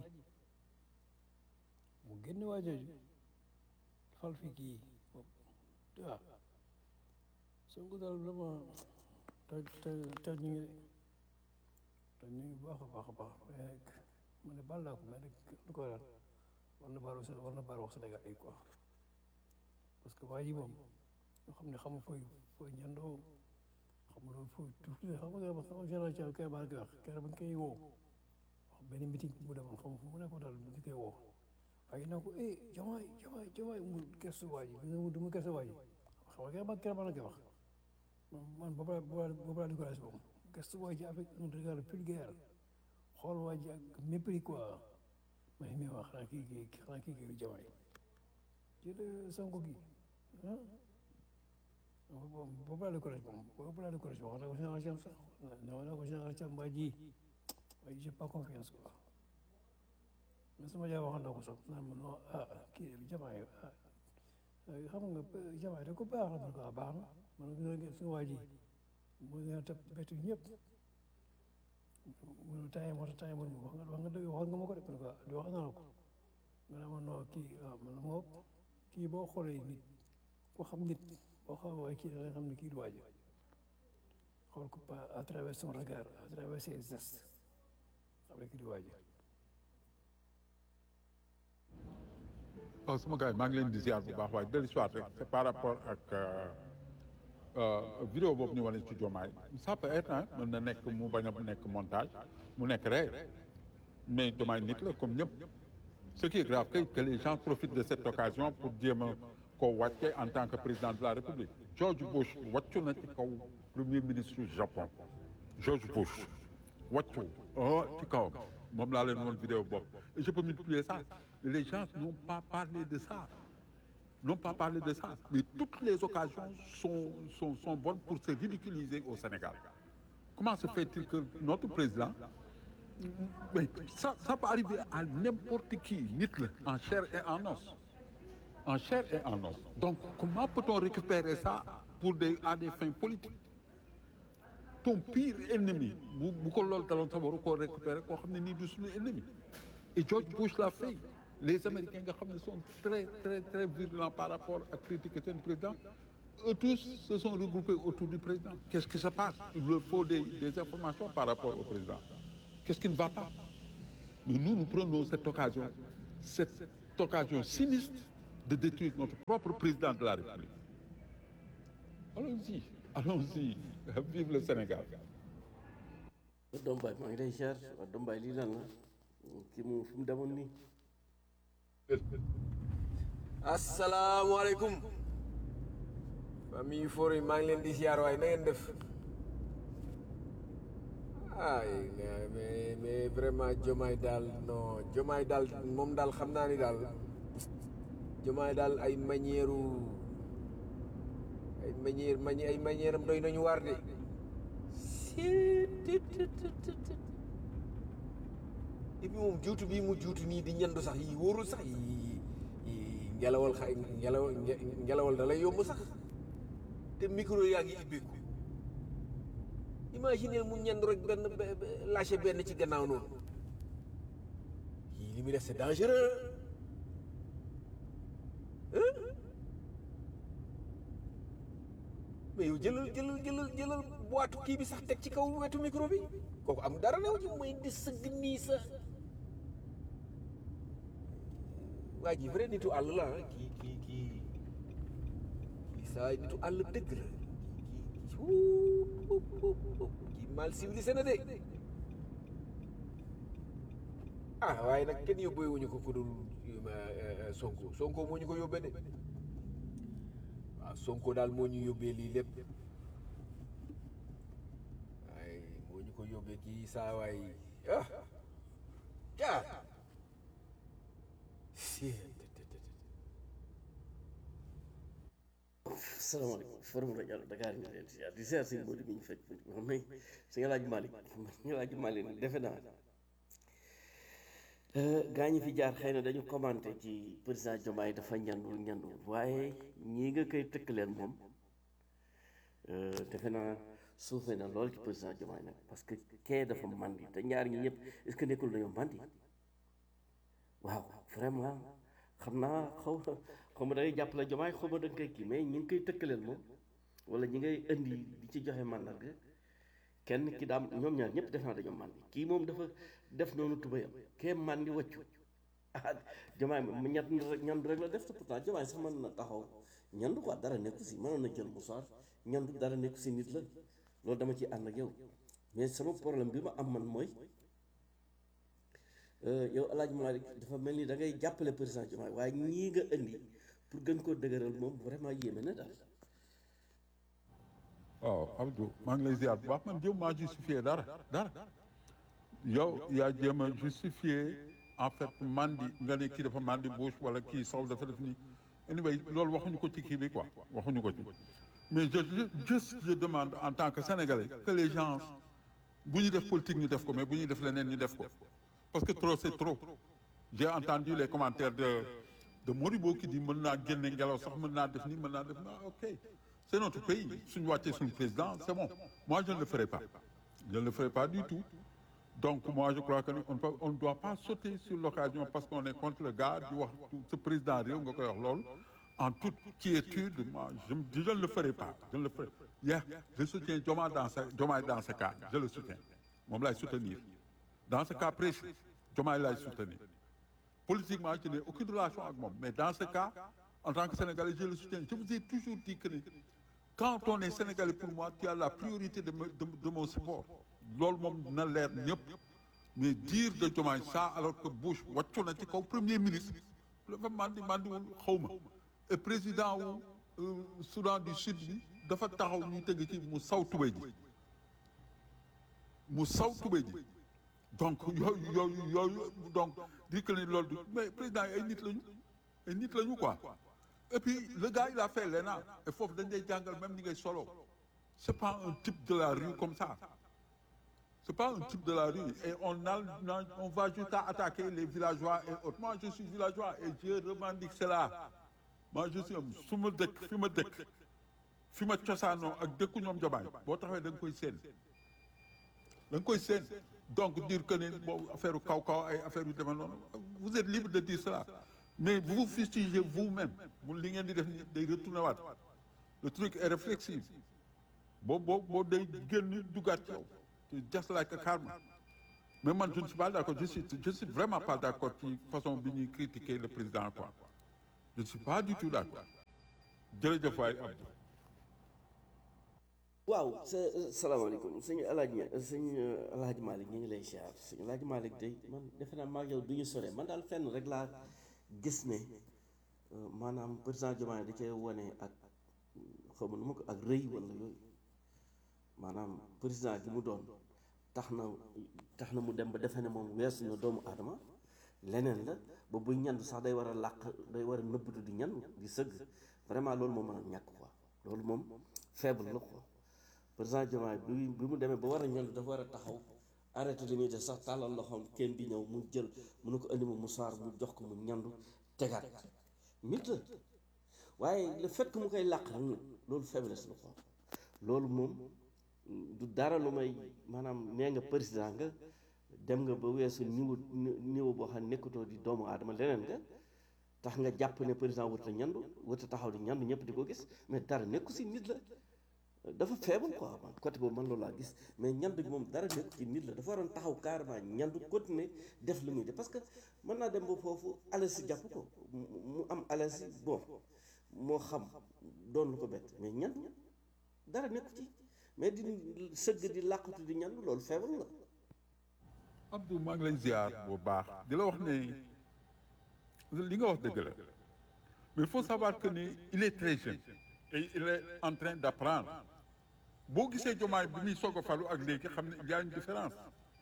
Speaker 2: mu génne waa jooju fal fi kii waaw Sonko daal vraiment te te te ñu ngi te ñu ngi baax a baax a baax mais nag mu ne baal naa ko mais nag lu ko daal war na baal war na baal wax Sénégal yi quoi parce que waa ji moom ñoo xam ne xamul fooy fooy ñandoo xamuloo fooy tuuti xam nga xam nga général Thiam kay maa ngi koy wax keroog ba ñu koy woo wax benn meeting bu demoon xam fu mu nekkoon daal ñu koy woo waaye naa ko eh Diomaye Diomaye Diomaye mu gëstu waa ji mu du mu gëstu waa ji xam nga man keroog maa la koy wax man boobu laa boobu laa découragé moom gëstu waa ji avec un regard vulgaire xool waa ji ak mépris quoi ma ne wax xanaa kii kii xanaa kii kii Diomaye jël Sonko gi ah boobu laa découragé moom boobu laa découragé wax na ko général Thiam sax wax na ko général Thiam waa ji waaye j'ai pas confiance quoi mais sama jaay waxoon na ko sax naan ma non ah kii Diomaye ah xam nga Diomaye da ko baax la man ko baax na man nga suñu waa ji mu ngi leen a bettu ñëpp mu ne temps yii moo tax temps yii man wax nga wax nga dëgg wax nga ma ko de man quoi di wax naa la ko nga ne ma non kii ah man moo kii boo xoolee nit boo xam nit boo xam waaye kii da nga xam ne kii du waaj xool ko pas à travers son regard à travers ses gestes xam ne kii du waaj.
Speaker 11: waaw sama gars yi maa ngi leen di ziar bu baax waaye dellu si waat rek c'est par rapport ak vidéo boobu ñu wane ci Diomaye ça peut être hein mën na nekk mu bañ a nekk montage mu nekk réel mais Diomaye nit la comme ñëpp ce qui est grave que que les gens profitent de cette occasion pour jéem a koo wàcce en tant que président de la République George Bush wàccu na ci kaw premier ministre du Japon George Bush wàccu oh ci kaw moom laa leen woon vidéo boobu et je peux multiplier ça les gens n'ont pas parlé de ça n'ont pas parlé de ça mais toutes les occasions sont sont sont bonnes pour se ridiculiser au Sénégal comment se fait-il que notre président mais ça ça peut arriver à n'importe qui nit la en chair et en os en chair et en os donc comment peut-on récupérer ça pour des à des fins politiques ton pire ennemi bu bu ko loolu daloon sa waru koo récupérer koo xam ne nii du suñu ennemi et George Bush l'a fait les Américains nga xam ne sont très très très virulents par rapport à critiquer seen président eux tous se sont regroupés autour du président. Qu'est-ce qui se passe? Il leur faut des, des informations par rapport au président. Qu'est-ce qui ne va pas? Mais nous, nous prenons cette occasion, cette occasion sinistre de détruire notre propre président de la République. Allons-y, allons-y, vive le Sénégal.
Speaker 10: Dombaay maa ngi lay ziar waa Dombaay lii lan la kii moom fu mu demoon nii.
Speaker 12: asalaamaaleykum famille Fori maa ngi leen di ziar waaye na ngeen def ay mais mais vraiment Diomaye daal non Diomaye daal moom daal xam naa ni daal Diomaye daal ay manière ay manière mani ay manière am doy nañu waar de et puis moom juutu bii mu juutu nii di ñandu sax yi wóorul sax yi ngelawal xa ngelaw ngelawal da lay yomb sax te micro yaa ngi ibbeeku imaginer mu ñandu rek benn lâché benn ci gannaaw noonu yii li muy def c'est dangereux mais yow jëlal jëlal jëlal jëlal boitu kii bi sax teg ci kaw wetu micro bi kooku am dara new ci mooy di sëgg nii sa waa ji vrai nitu àll la kii kii kii kii saa nitu àll dëgg la kii kii mal civilisé na de ah waaye nag kenn yóbbee wuñu ko ku dul Sonko Sonko moo ñu ko yóbbee de waaw Sonko daal moo ñu yóbbee lii lépp waaye moo ñu ko yóbbee kii saa waay ah ah
Speaker 10: salaamaaleykum forum rajo Dakar ñu leen ziar di ziar sëñ Modou mi ñu fekk moom may sëñ Alaaji Malick sëñ Alaaji Malick defe naa gaa ñi fi jaar xëy na dañu commenté ci président Diomaye dafa ñandul ñandul waaye ñii nga koy tëkk leen moom defe naa suufee na lool ci président Diomaye nag parce que kee dafa mandi te ñaar ñi ñëpp est-ce que nekkul dañoo mandi waaw vraiment xam naa xaw ma xaw ma da ngay jàppale Diomaye xaw ma da nga koy kii mais ñi ngi koy tëkk leen moom wala ñi ngay indi di ci joxe mandarga kenn ki daam ñoom ñaar ñëpp def naa dañoo mandi kii moom dafa def noonu tubayam kee mandi wàccu ah Diomaye mu ñett ñandu rek la def te pourtant Diomaye sax mën na taxaw ñandu quoi dara nekku si mënoon na jël bu soir ñandu dara nekku si nit la loolu dama ci ànd ak yow mais sama problème bi ma am man mooy yow El Hadj Malick dafa mel ni da ngay jàppale président Diomaye waaye ñii nga indi pour gën koo dëgëral moom vraiment yéeme na daal.
Speaker 11: waaw Abdou maa ngi lay ziar bu baax man jéem maa justifié dara dara yow yaa jéem a justifié en fait mandi nga ne kii dafa mandi bouche wala kii saw dafa def nii anyway loolu waxuñu ko ci kii bi quoi waxuñu ko ci mais je juste je demande en tant que sénégalais que les gens bu ñu def politique ñu def ko mais bu ñuy def leneen ñu def ko parce que trop c'est trop j'ai entendu les commentaires de de Moribo qui dit mën naa génne ngelaw sax mën naa def nii mën naa def naa ok c'est notre pays suñu wàccee suñu président c'est bon moi je ne le ferai pas je ne le ferai pas du tout donc moi je crois que on peut on ne doit pas sauter sur l'occasion parce qu'on est contre le gars di wax ce président réew nga koy wax loolu en toute quiétude moi je je ne le ferai pas je ne le ferai yeah, je soutiens Diomaye dans ce Diomaye dans ce cas je le soutiens moom laay soutenir dans ce cas précis Diomaye laay soutenir politiquement je n'ai aucune relation ak moom mais dans ce cas en tant que Sénégalais je le soutiens je vous ai toujours dit que quand on est Sénégalais pour moi tu as la priorité de de, de mon support loolu moom na leer ñëpp mais dire de Diomaye ça alors que Bush wàccu na ci kaw premier ministre dafa mandi mandiwul xaw ma et président wu Soudan du Sud bi dafa taxaw ñu tëgg ci mu saw tubéy ji mu saw tubéy ji donc yooyu yooyu yooyu donc dire que ni loolu du mais président yi ay nit lañu ay nit lañu quoi et puis le gars il a fait l'E N A et foofu dañ lay jàngal même ni ngay solo c'est pas un type de la rue comme ça c'est pas un type de la rue et on a on va juste attaquer les villageois et autres moi je suis villageois et je revendique cela moi je suis su ma dëkk fi ma dëkk fi ma cosaanoo ak dëkku ñoom Diomaye boo taxawee da nga koy seen da nga koy seen donc dire que ne boobu affaire kaw kaw ay affaire yu demee noonu vous êtes libre de dire cela mais vous fustigez vous-même mu li ngeen di def day retourné waat le truc est réflexif boo boo boo day génn dugaat ci yow just like a karma mais man je ne suis pas d'accord je suis je suis vraiment pas d'accord ci façon bi ñuy critiquer le président quoi je ne suis pas du tout d'accord jërëjëf waay Abdou.
Speaker 10: waaw sa salaamaaleykum sëñ Alaaji sëñ Alaaji Malick ñu ngi lay siyaar sëñ Alaaji Malick day man defe naa maag yow du ñu sore man daal fenn rek laa gis ne maanaam président Diomaye da cee wone ak xaw ma nu ma ko ak rëy wala yooyu maanaam président gi mu doon tax na tax na mu dem ba defe ne moom weesu na doomu aadama leneen la ba buy ñandu sax day war a làq day war a nëbbatu di ñan di sëgg vraiment loolu moom mën a ñàkk quoi loolu moom faible la quoi président Diomaye bi bi mu demee ba war a ñandu dafa war a taxaw arrêté li muy def sax tàllal loxoom kenn di ñëw mu jël mu ne ko indi ma musaar mu jox ko mu ñandu tegaat nit la waaye le fait que mu koy làq rek nag loolu faiblesse la quoi loolu moom du dara lu may maanaam nee nga président nga dem nga ba weesu niveau niveau boo xam ne nekkatoo di doomu aadama leneen nga tax nga jàpp ne président wërta ñandu wërta taxaw di ñandu ñëpp di ko gis mais dara nekku si nit la dafa faible quoi man côté boobu man loolu laa gis mais ñandu gi moom dara nekku ci nit la dafa waroon taxaw carrément ñandu continuer def lu muy def parce que mën naa dem ba foofu alasi jàpp ko mu am alasi bon moo xam doon lu ko bett mais ñandu dara nekku ci mais di sëgg di làqatu di ñandu loolu faible la.
Speaker 11: Abdou maa ngi lay ziar bu baax di la wax ne li nga wax dëgg la mais il faut savoir que ni il est très jeune et il est en train d'apprendre boo gisee Diomaye bi muy soog a falu ak léegi xam ne il y a une différence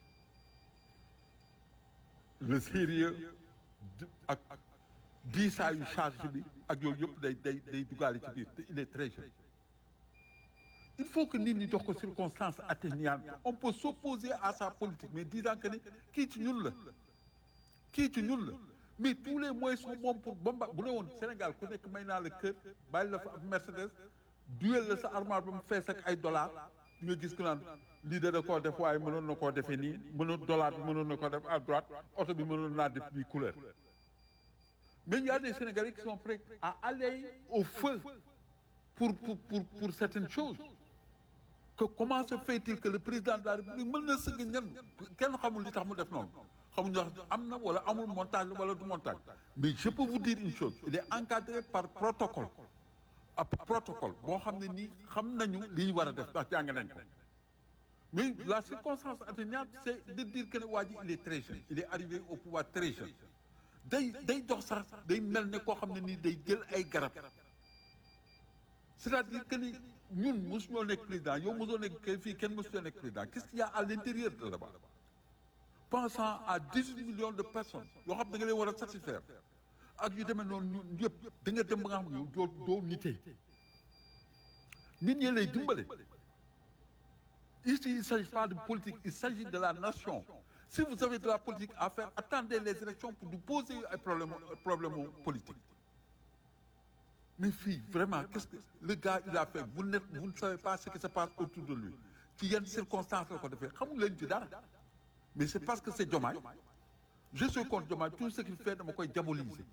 Speaker 11: le sérieux ak diisaayu charge bi ak yooyu yëpp day day day dugaale ci biir te il est très jeune il faut que nit ñi jox ko circonstance atténuante on peut s'opposer à sa politique mais disant que ni kii ci ñun la kii ci ñun la mais tous les moyens sont bons pour bomba bu ne woon Sénégal ku nekk may naa la kër bàyyi la fa ab Mercedes duel la sa armoire ba mu fees ak ay dollars di nga gis ku naan lii da da koo def waaye mënoon na koo defee nii mënoon dollar bi mënoon na koo def à droite oto bi mënoon naa def bii couleur mais il y a des Sénégalais qui sont prêts à aller au feu pour pour pour pour certaines choses que comment se fait-il que le président de la République mën na sëgg ñan kenn xamul li tax mu def noonu xamuñu wax am na wala amul montage wala du montage mais je peux vous dire une chose il est encadré par protocole ab protocole boo xam ne nii xam nañu li ñu war a def ndax jàng nañ ko mais la circonstance atténuante c'est de dire que ne waa ji il est très jeune il est arrivé au pouvoir très jeune day day dox sax day mel ne koo xam ne nii day jël ay garab c'est-à-dire que ni ñun mosuñoo nekk président yow mosoo nekk fii kenn mosuñoo nekk président qu'est-ce qu'il y a à l'intérieur de là-bas pensant à dix-huit millions de personnes yoo xam da nga leen war a satisfaire ak yu demee noonu ñun yëpp da nga dem ba nga xam ne doo doo nitee nit ñi lay dimbale ici il ne s'agit pas de politique il s'agit de la nation si vous avez de la politique à faire attendez les élections pour nous poser ay problème problème politique mais fii vraiment qu'est-ce que le gars il a fait vous ne vous ne savez pas ce qui se passe autour de lui ci yenn circonstances la ko defee xamul leen ci dara mais c'est parce que c'est Diomaye je suis contre Diomaye tout ce qu'il fait dama koy diaboliser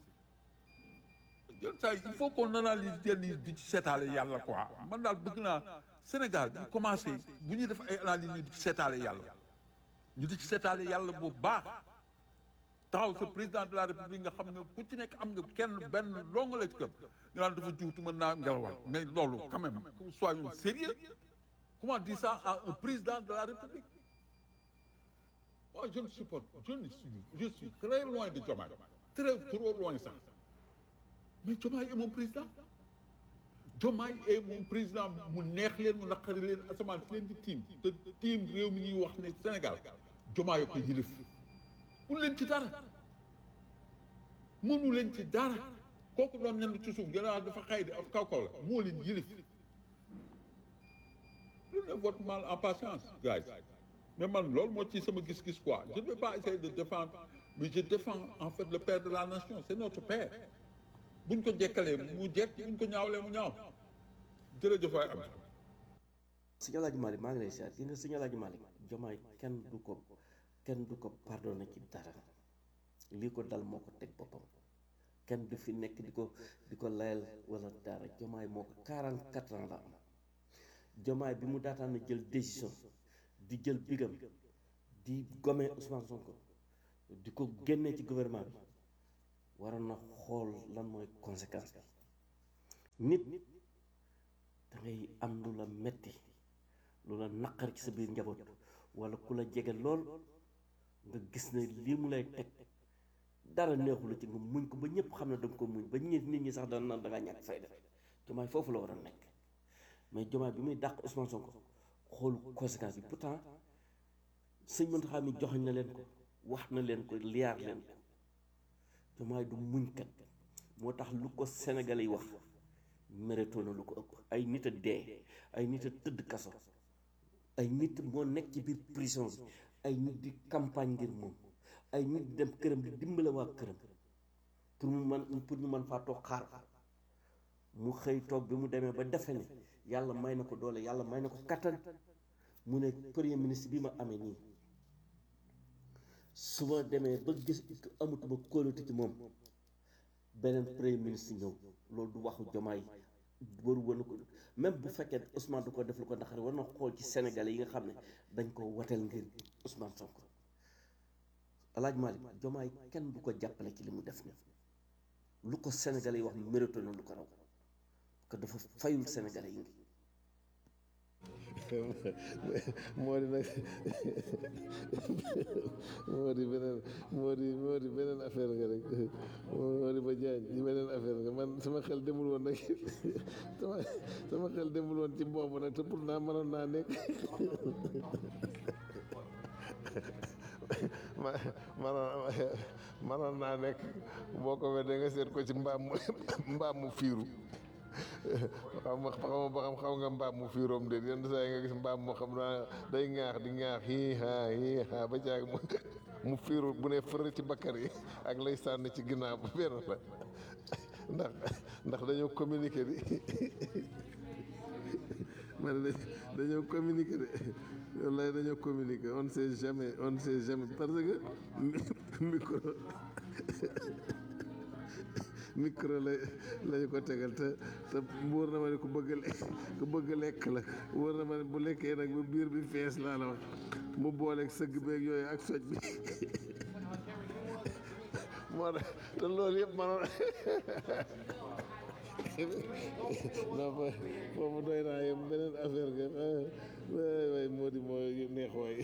Speaker 11: ça il faut qu'on analyse yenn yi di ci seetaale yàlla quoi man daal bëgg naa Sénégal bu commencé bu ñuy def ay analyse ñu di ci seetaale yàlla ñu di ci seetaale yàlla bu baax taxaw sa président de la République nga xam ne ku ci nekk am nga kenn benn longa la ci kër nga naan dafa juutu mën naa ngelawal mais loolu quand même soyons sérieux comment dire ça à un président de la République moi je ne supporte je ne suis je suis très loin de Diomaye très trop loin ça mais Diomaye est mon président Diomaye est mon président mu neex leen mu naqari leen asamaan si leen di tiim te tiim réew mi ñuy wax ne Sénégal Diomaye ko yilif mënu leen ci dara mënu leen ci dara kooku doon ñenn ci suuf gannaaw dafa xëy di af kaw kaw la moo leen yilif prenez votre mal en patience guys mais man loolu moo ci sama gis-gis quoi je ne vais pas essayer de défendre mais je défends en fait le père de la nation c'est notre père buñ ko jekkalee mu jekk buñ ko ñaawlee mu ñaaw jërëjëf waay am
Speaker 10: sëñ Alaaji Malick maa ngi lay seet yi nga sëñ Alaaji Malick Diomaye kenn du ko kenn du ko pardonné ci dara lii ko dal moo ko teg boppam kenn du fi nekk di ko di ko layal wala dara Jomaay moo ko quarante quatre ans la am Jomaay bi mu daataan na jël décision di jël bigam di gome Ousmane Sonko di ko génnee ci gouvernement bi waroon na xool lan mooy conséquence bi nit da ngay am lu la metti lu la naqar ci sa biir njaboot wala ku la jege lool nga gis ne lii mu lay teg dara neexu la ci nga muñ ko ba ñëpp xam ne danga ko muñ ba ñi nit ñi sax daan naan da ngaa ñàkk fayda Jomaay foofu la war a nekk mais Jomaay bi muy dàq Ousmane Sonko xoolu conséquence bi pourtant sëñ Mountakha mi joxoñ na leen ko wax na leen ko liyaar leen ko Jomaay du muñkat moo tax lu ko Sénégalais yi wax mérétoo na lu ko ëpp ay nit a dee ay nit a tëdd kaso ay nit moo nekk ci biir prison bi ay nit di campagne ngir moom ay nit di dem këram di dimbale waa këram pour mu man pour ñu mën faa toog xaar ko mu xëy toog bi mu demee ba defe ne yàlla may na ko doole yàlla may na ko kattan mu ne premier ministre bi ma amee nii su ma demee ba gis amatuma kóolute ci moom beneen premier ministre ñëw loolu du waxu Jomaay waru woon ko même bu fekkee Ousmane du ko def lu ko ndaxari war na xool ci Sénégalais yi nga xam ne dañ ko wateel ngir Ousmane Sonko Alaaj Malick Jomaay kenn du ko jàppale ci li mu def ni lu ko Sénégalais yi wax mérito na lu ko raw que dafa fayul Sénégalais yi ngi
Speaker 7: moo di nag moo di beneen moo di moo di beneen affaire nga rek moo di ba jaañ ci beneen affaire nga man sama xel demul woon nag sama sama xel demul woon ci boobu nag te pourtant mënoon naa nekk ma manoon manoon naa nekk boo ko weddee nga seet ko ci mbaam mu mbaam mu fiiru xam nga xam ba xam xaw nga mbaam mu fiiroom déet yenn saa yi nga gis mbaam moo xam naa day ŋaax di ŋaax hii haa hii haa ba caag mu mu fiiru bu ne fër ci bakkar yi ak lay sànni ci ginnaaw bu benn la ndax ndax dañoo communiquer di ma ne dañoo communiquer de wallaay dañoo communiquer on ne sait jamais on ne sait jamais parce que micro micro la lañu ko tegal te te wóor na ma ne ku bëgg a lekk ku bëgg a lekk la wóor na ma ne bu lekkee nag ba biir bi fees laa la wax mu booleeg sëgg beeg yooyu ak soj bi moo tax te loolu yëpp manoon non fa foofu doy naa yem beneen affaire nga waay waay moo di mooy neex waay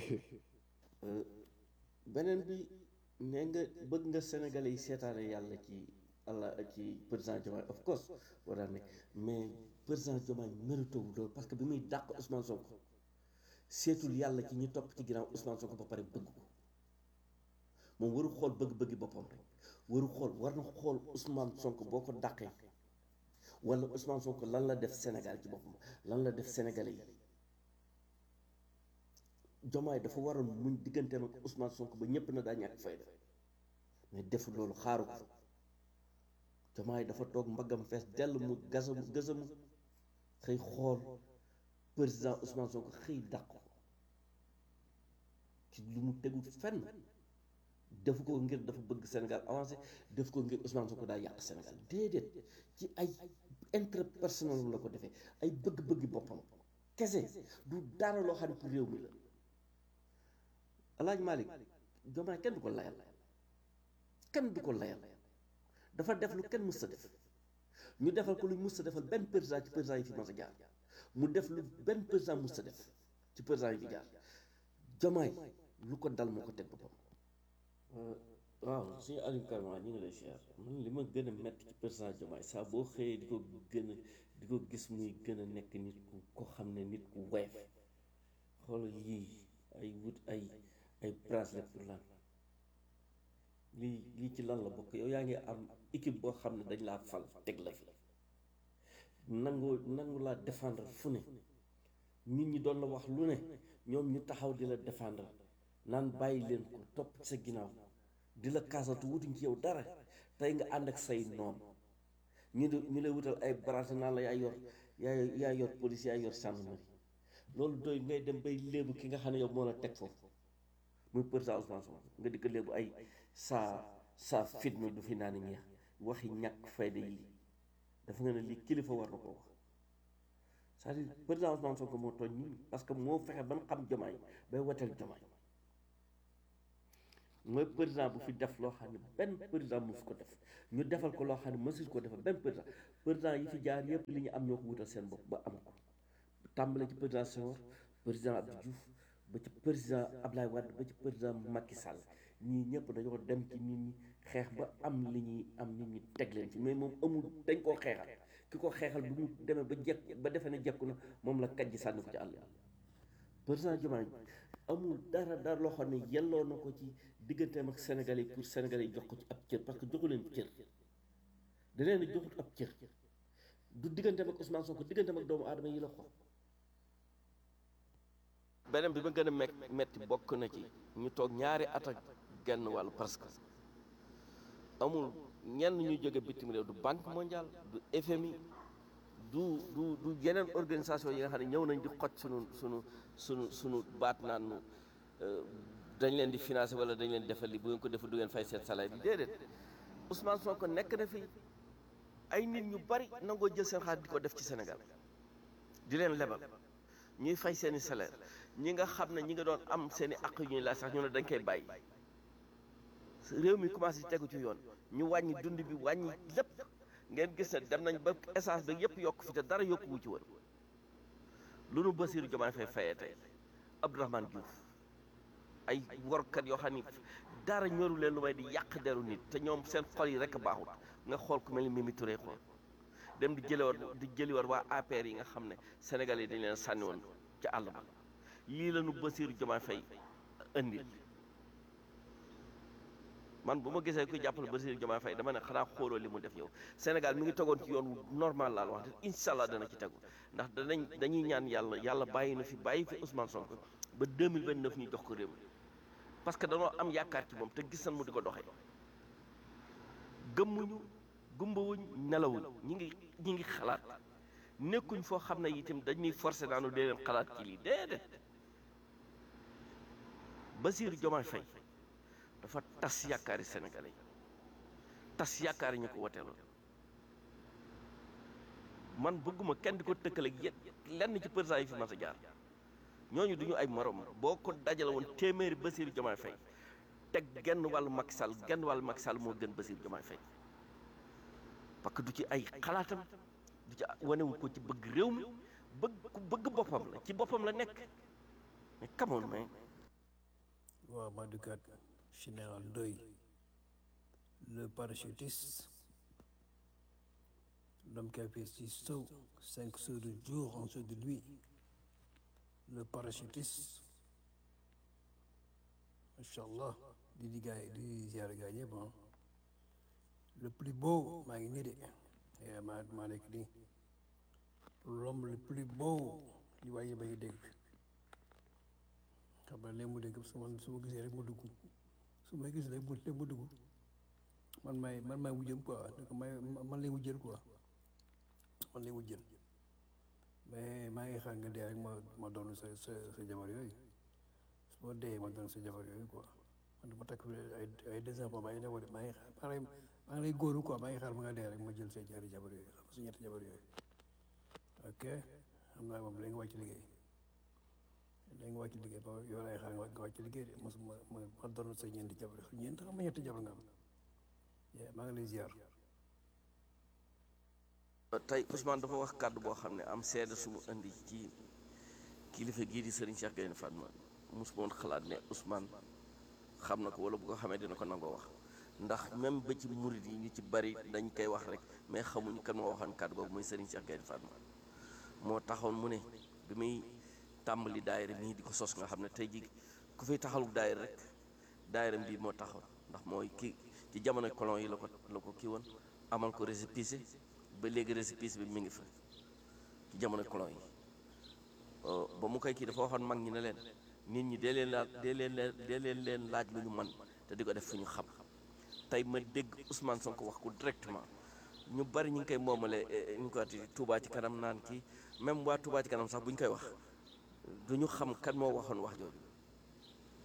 Speaker 10: beneen bi nee nga bëgg nga Sénégalais yi seetaane yàlla ci Allah ci président Diomaye of course war naa nekk mais président Diomaye mérité wu loolu parce que bi muy dàq Ousmane Sonko seetul yàlla ci ñi topp ci ginnaaw Ousmane Sonko ba pare bëgg ko moom waru xool bëgg-bëggi boppam rek waru xool war na xool Ousmane Sonko boo ko dàqee wala Ousmane Sonko lan la def Sénégal ci boppam lan la def Sénégalais yi Diomaye dafa waroon muñ digganteem ak Ousmane Sonko ba ñëpp na daa ñàkk fayda mais def loolu xaaru ko Diomaye dafa toog mbaggam fees dell mu gasamu gasamu xëy xool président Ousmane Sonko xëy dàq ko ci lu mu tegul fenn def ko ngir dafa bëgg Sénégal avancé def ko ngir Ousmane Sonko daa yàq Sénégal déedéet ci ay intérêt personnel la ko defee ay bëgg-bëggi boppam kese du dara loo xam ne pour réew mi la Alaaji Malick Diomaye kenn du ko layal kenn du ko layal dafa def lu kenn mës a def ñu defal ko lu mës a defal benn président ci président yi fi mas a jaar mu def lu benn président mës a def ci président yi fi jaar Diomaye lu ko dal moo ko teg boppam. waaw suñu Aliou Karama ñu ngi lay siyaar man li ma gën a métti ci président Diomaye saa boo xëyee di ko gën a di ko gis muy gën a nekk nit ku ko xam ne nit ku woyof xoolal yii ay wut ay ay bracelet pour lan lii lii ci lan la bokk yow yaa ngi am équipe boo xam ne dañ laa fal teg la fi nangu nangu laa défendre fu ne nit ñi doon la wax lu ne ñoom ñu taxaw di la défendre naan bàyyi leen ko topp sa ginnaaw di la kaasatu wutuñ ci yow dara tey nga ànd ak say noon ñu di ñu lay wutal ay bracelet naan la yaa yor yaa yaa yor police yaa yor gendarmerie loolu doy ngay dem bay léebu ki nga xam ne yow moo la teg foofu muy président Ousmane Sonko nga di ko léebu ay saa saa fitna du fi naan ñeex waxi ñàkk fayda yi dafa nga ne lii kilifa war na ko wax c'est-à-dire président Ousmane Sonko moo tooñ nit ñi parce que moo fexe ban xam jomaay bay woteel jomaay mooy président bu fi def loo xam ne benn président mu fi ko def ñu defal ko loo xam ne mësul ko defal benn président président yi fi jaar yëpp li ñu am ñoo ko wutal seen bopp ba am ko tàmbale ci président Senghor président Abdou Diouf ba ci président Ablaye Wade ba ci président Macky Sall ñii ñëpp dañoo dem ci nit ñi xeex ba am li ñuy am nit ñi teg leen ci mais moom amul dañ koo xeexal ki ko xeexal bu mu demee ba jekk ba defee ne jekku na moom la kaj ji sànni ko ci àll président Diomaye amul dara dara loo xam ne yelloo na ko ci digganteem ak Sénégalais yi pour Sénégalais yi jox ko ci ab cër parce que joxu leen cër da leen a joxut ab cër du digganteem ak Ousmane Sonko digganteem ak doomu aadama yi la ko beneen bi ma gën a me metti bokk na ci ñu toog ñaari at ak genn wàll parce que amul ñenn ñu jóge bitim réew du banque mondiale du F M I du du du yeneen organisation yi nga xam ne ñëw nañ di xoj sunu sunu sunu sunu baat naan nu dañ leen di financer wala dañ leen di defal li bu ngeen ko defal du ngeen fay seen salaire bi déedéet Ousmane Sonko nekk na fi ay nit ñu bari nangoo jël seen xaalis di ko def ci Sénégal di leen lebal ñuy fay seeni salaire ñi nga xam ne ñi nga doon am seeni àq yu ñuy laaj sax ñu ne dañ koy bàyyi réew mi commencé ci tegu ci yoon ñu wàññi dund bi wàññi lépp ngeen gis ne dem nañ ba essence bi yëpp yokk fi te dara yokkuwu ci woon lu nu Bassirou Diomaye Faye fayee tey Abdourahmane Diouf ay workat yoo xam ni dara ñoru leen lu may di yàq deru nit te ñoom seen xol yi rek baaxut nga xool ku mel ni Mimi Touré xool dem di jëliwaat di jëliwaat waa A P R yi nga xam ne Sénégal yi dañ leen sànni woon ci àll ba lii la nu Bassirou Diomaye Faye indi man bu ma gisee kuy jàppale Bassirou Diomaye Faye dama ne xanaa xooloo li mu def yow Sénégal mi ngi tegoon ci yoon wu normal laal wax te incha allah dana ci tegu ndax danañ dañuy ñaan yàlla yàlla bàyyi na fi bàyyi fi Ousmane Sonko ba deux mille vingt neuf ñu jox ko réew mi parce que danoo am yaakaar ci moom te gis nañ mu di ko doxee gëmmuñu gumbawuñ nelawuñ ñi ngi ñi ngi xalaat nekkuñ foo xam ne itam dañuy forcé naanu dee leen xalaat ci lii déedéet Bassirou Diomaye Faye dafa tas yaakaari Sénégalais yi tas yaakaari ñu ko woteeloon man bëgguma kenn di ko tëkkale ak yet lenn ci président yi fi mas a jaar ñooñu duñu ay morom boo ko dajale woon téeméeri Bassirou Diomaye Faye teg genn wàllu Macky Sall genn wàllu Macky Sall moo gën Bassirou Diomaye Faye parce que du ci ay xalaatam du ci wanewu ko ci bëgg réew mi bëgg ku bëgg boppam la ci boppam la nekk mais come on man
Speaker 2: waaw ma duggaat général Ndoye le parachutiste l'homme qui a fait six sauts cinq sauts de jour en dessous de lui le parachutiste machallah di di gaay di ziare gaay ñëpp ah le plus beau maa ngi nii de maa maa nekk nii l'homme le plus beau li waaye ba ngi dégg xam nga léegi mu dégg su ma su ma gisee rek mu dugg su ma gisee rek mu léegi mu dugg man maay man maay wujjam quoi donc may man lay wujjal quoi man lay wujjal mais maa ngi xaar nga dee rek ma ma doon sa sa sa jabar yooyu su ma dee ma doon sa jabar yooyu quoi man dama takk ay ay deux ans maa ngi ne maa ngi xaar maa ngi maa ngi lay góoru quoi maa ngi xaar ma nga dee rek ma jël sa ñaari jabar yooyu xam sa ñetti jabar yooyu ok xam naa moom léegi nga wàcc liggéey léegi nga wàcc liggéey ba yow lay xaar nga wàcc liggéey de mos ma ma ma doon sa ñeenti jabar ñeent xam nga ñetti jabar nga am maa ngi lay ziar.
Speaker 10: tey Ousmane dafa wax kàddu boo xam ne am seede su mu indi ci kilifa gii di Serigne Cheikh Gaïndé Fatma mosuma woon xalaat ne Ousmane xam na ko wala bu ko xamee dina ko nangoo wax ndax même ba ci murid yi ñu ci bari dañ koy wax rek mais xamuñ kan moo waxoon kàddu googu muy Serigne Cheikh Gaïndé Fatma moo taxoon mu ne bi muy tàmbali daayira mii di ko sos nga xam ne tey ji ku fiy taxalu daayira rek daayira bii moo taxoon ndax mooy ki ci jamono colon yi la ko la ko kii woon amal ko récépissé ba léegi récépissé bi mi ngi fa ci jamono colon yi ba mu koy kii dafa waxoon mag ñi ne leen nit ñi dee leen laaj dee leen leen dee leen leen laaj lu ñu man te di ko def fu ñu xam tey ma dégg Ousmane Sonko wax ko directement ñu bari ñu ngi koy moomale ñu ko ati Touba ci kanam naan kii même waa Touba ci kanam sax bu ñu koy wax du ñu xam kan moo waxoon wax jooju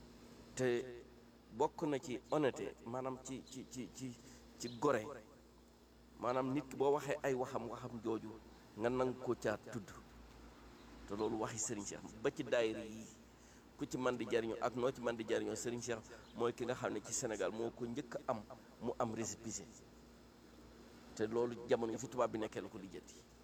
Speaker 10: te bokk na ci honnêteté maanaam ci ci ci ci ci gore maanaam nit ki boo waxee ay waxam waxam jooju nga nang ko caa tudd te loolu waxi Serigne Cheikh ba ci daayira yi ku ci man di jariñoo ak noo ci man di jariñoo Serigne Cheikh mooy ki nga xam ne ci Sénégal moo ko njëkk a am mu am récépissé te loolu jamono yi fi tubaab bi nekkee la ko lijjanti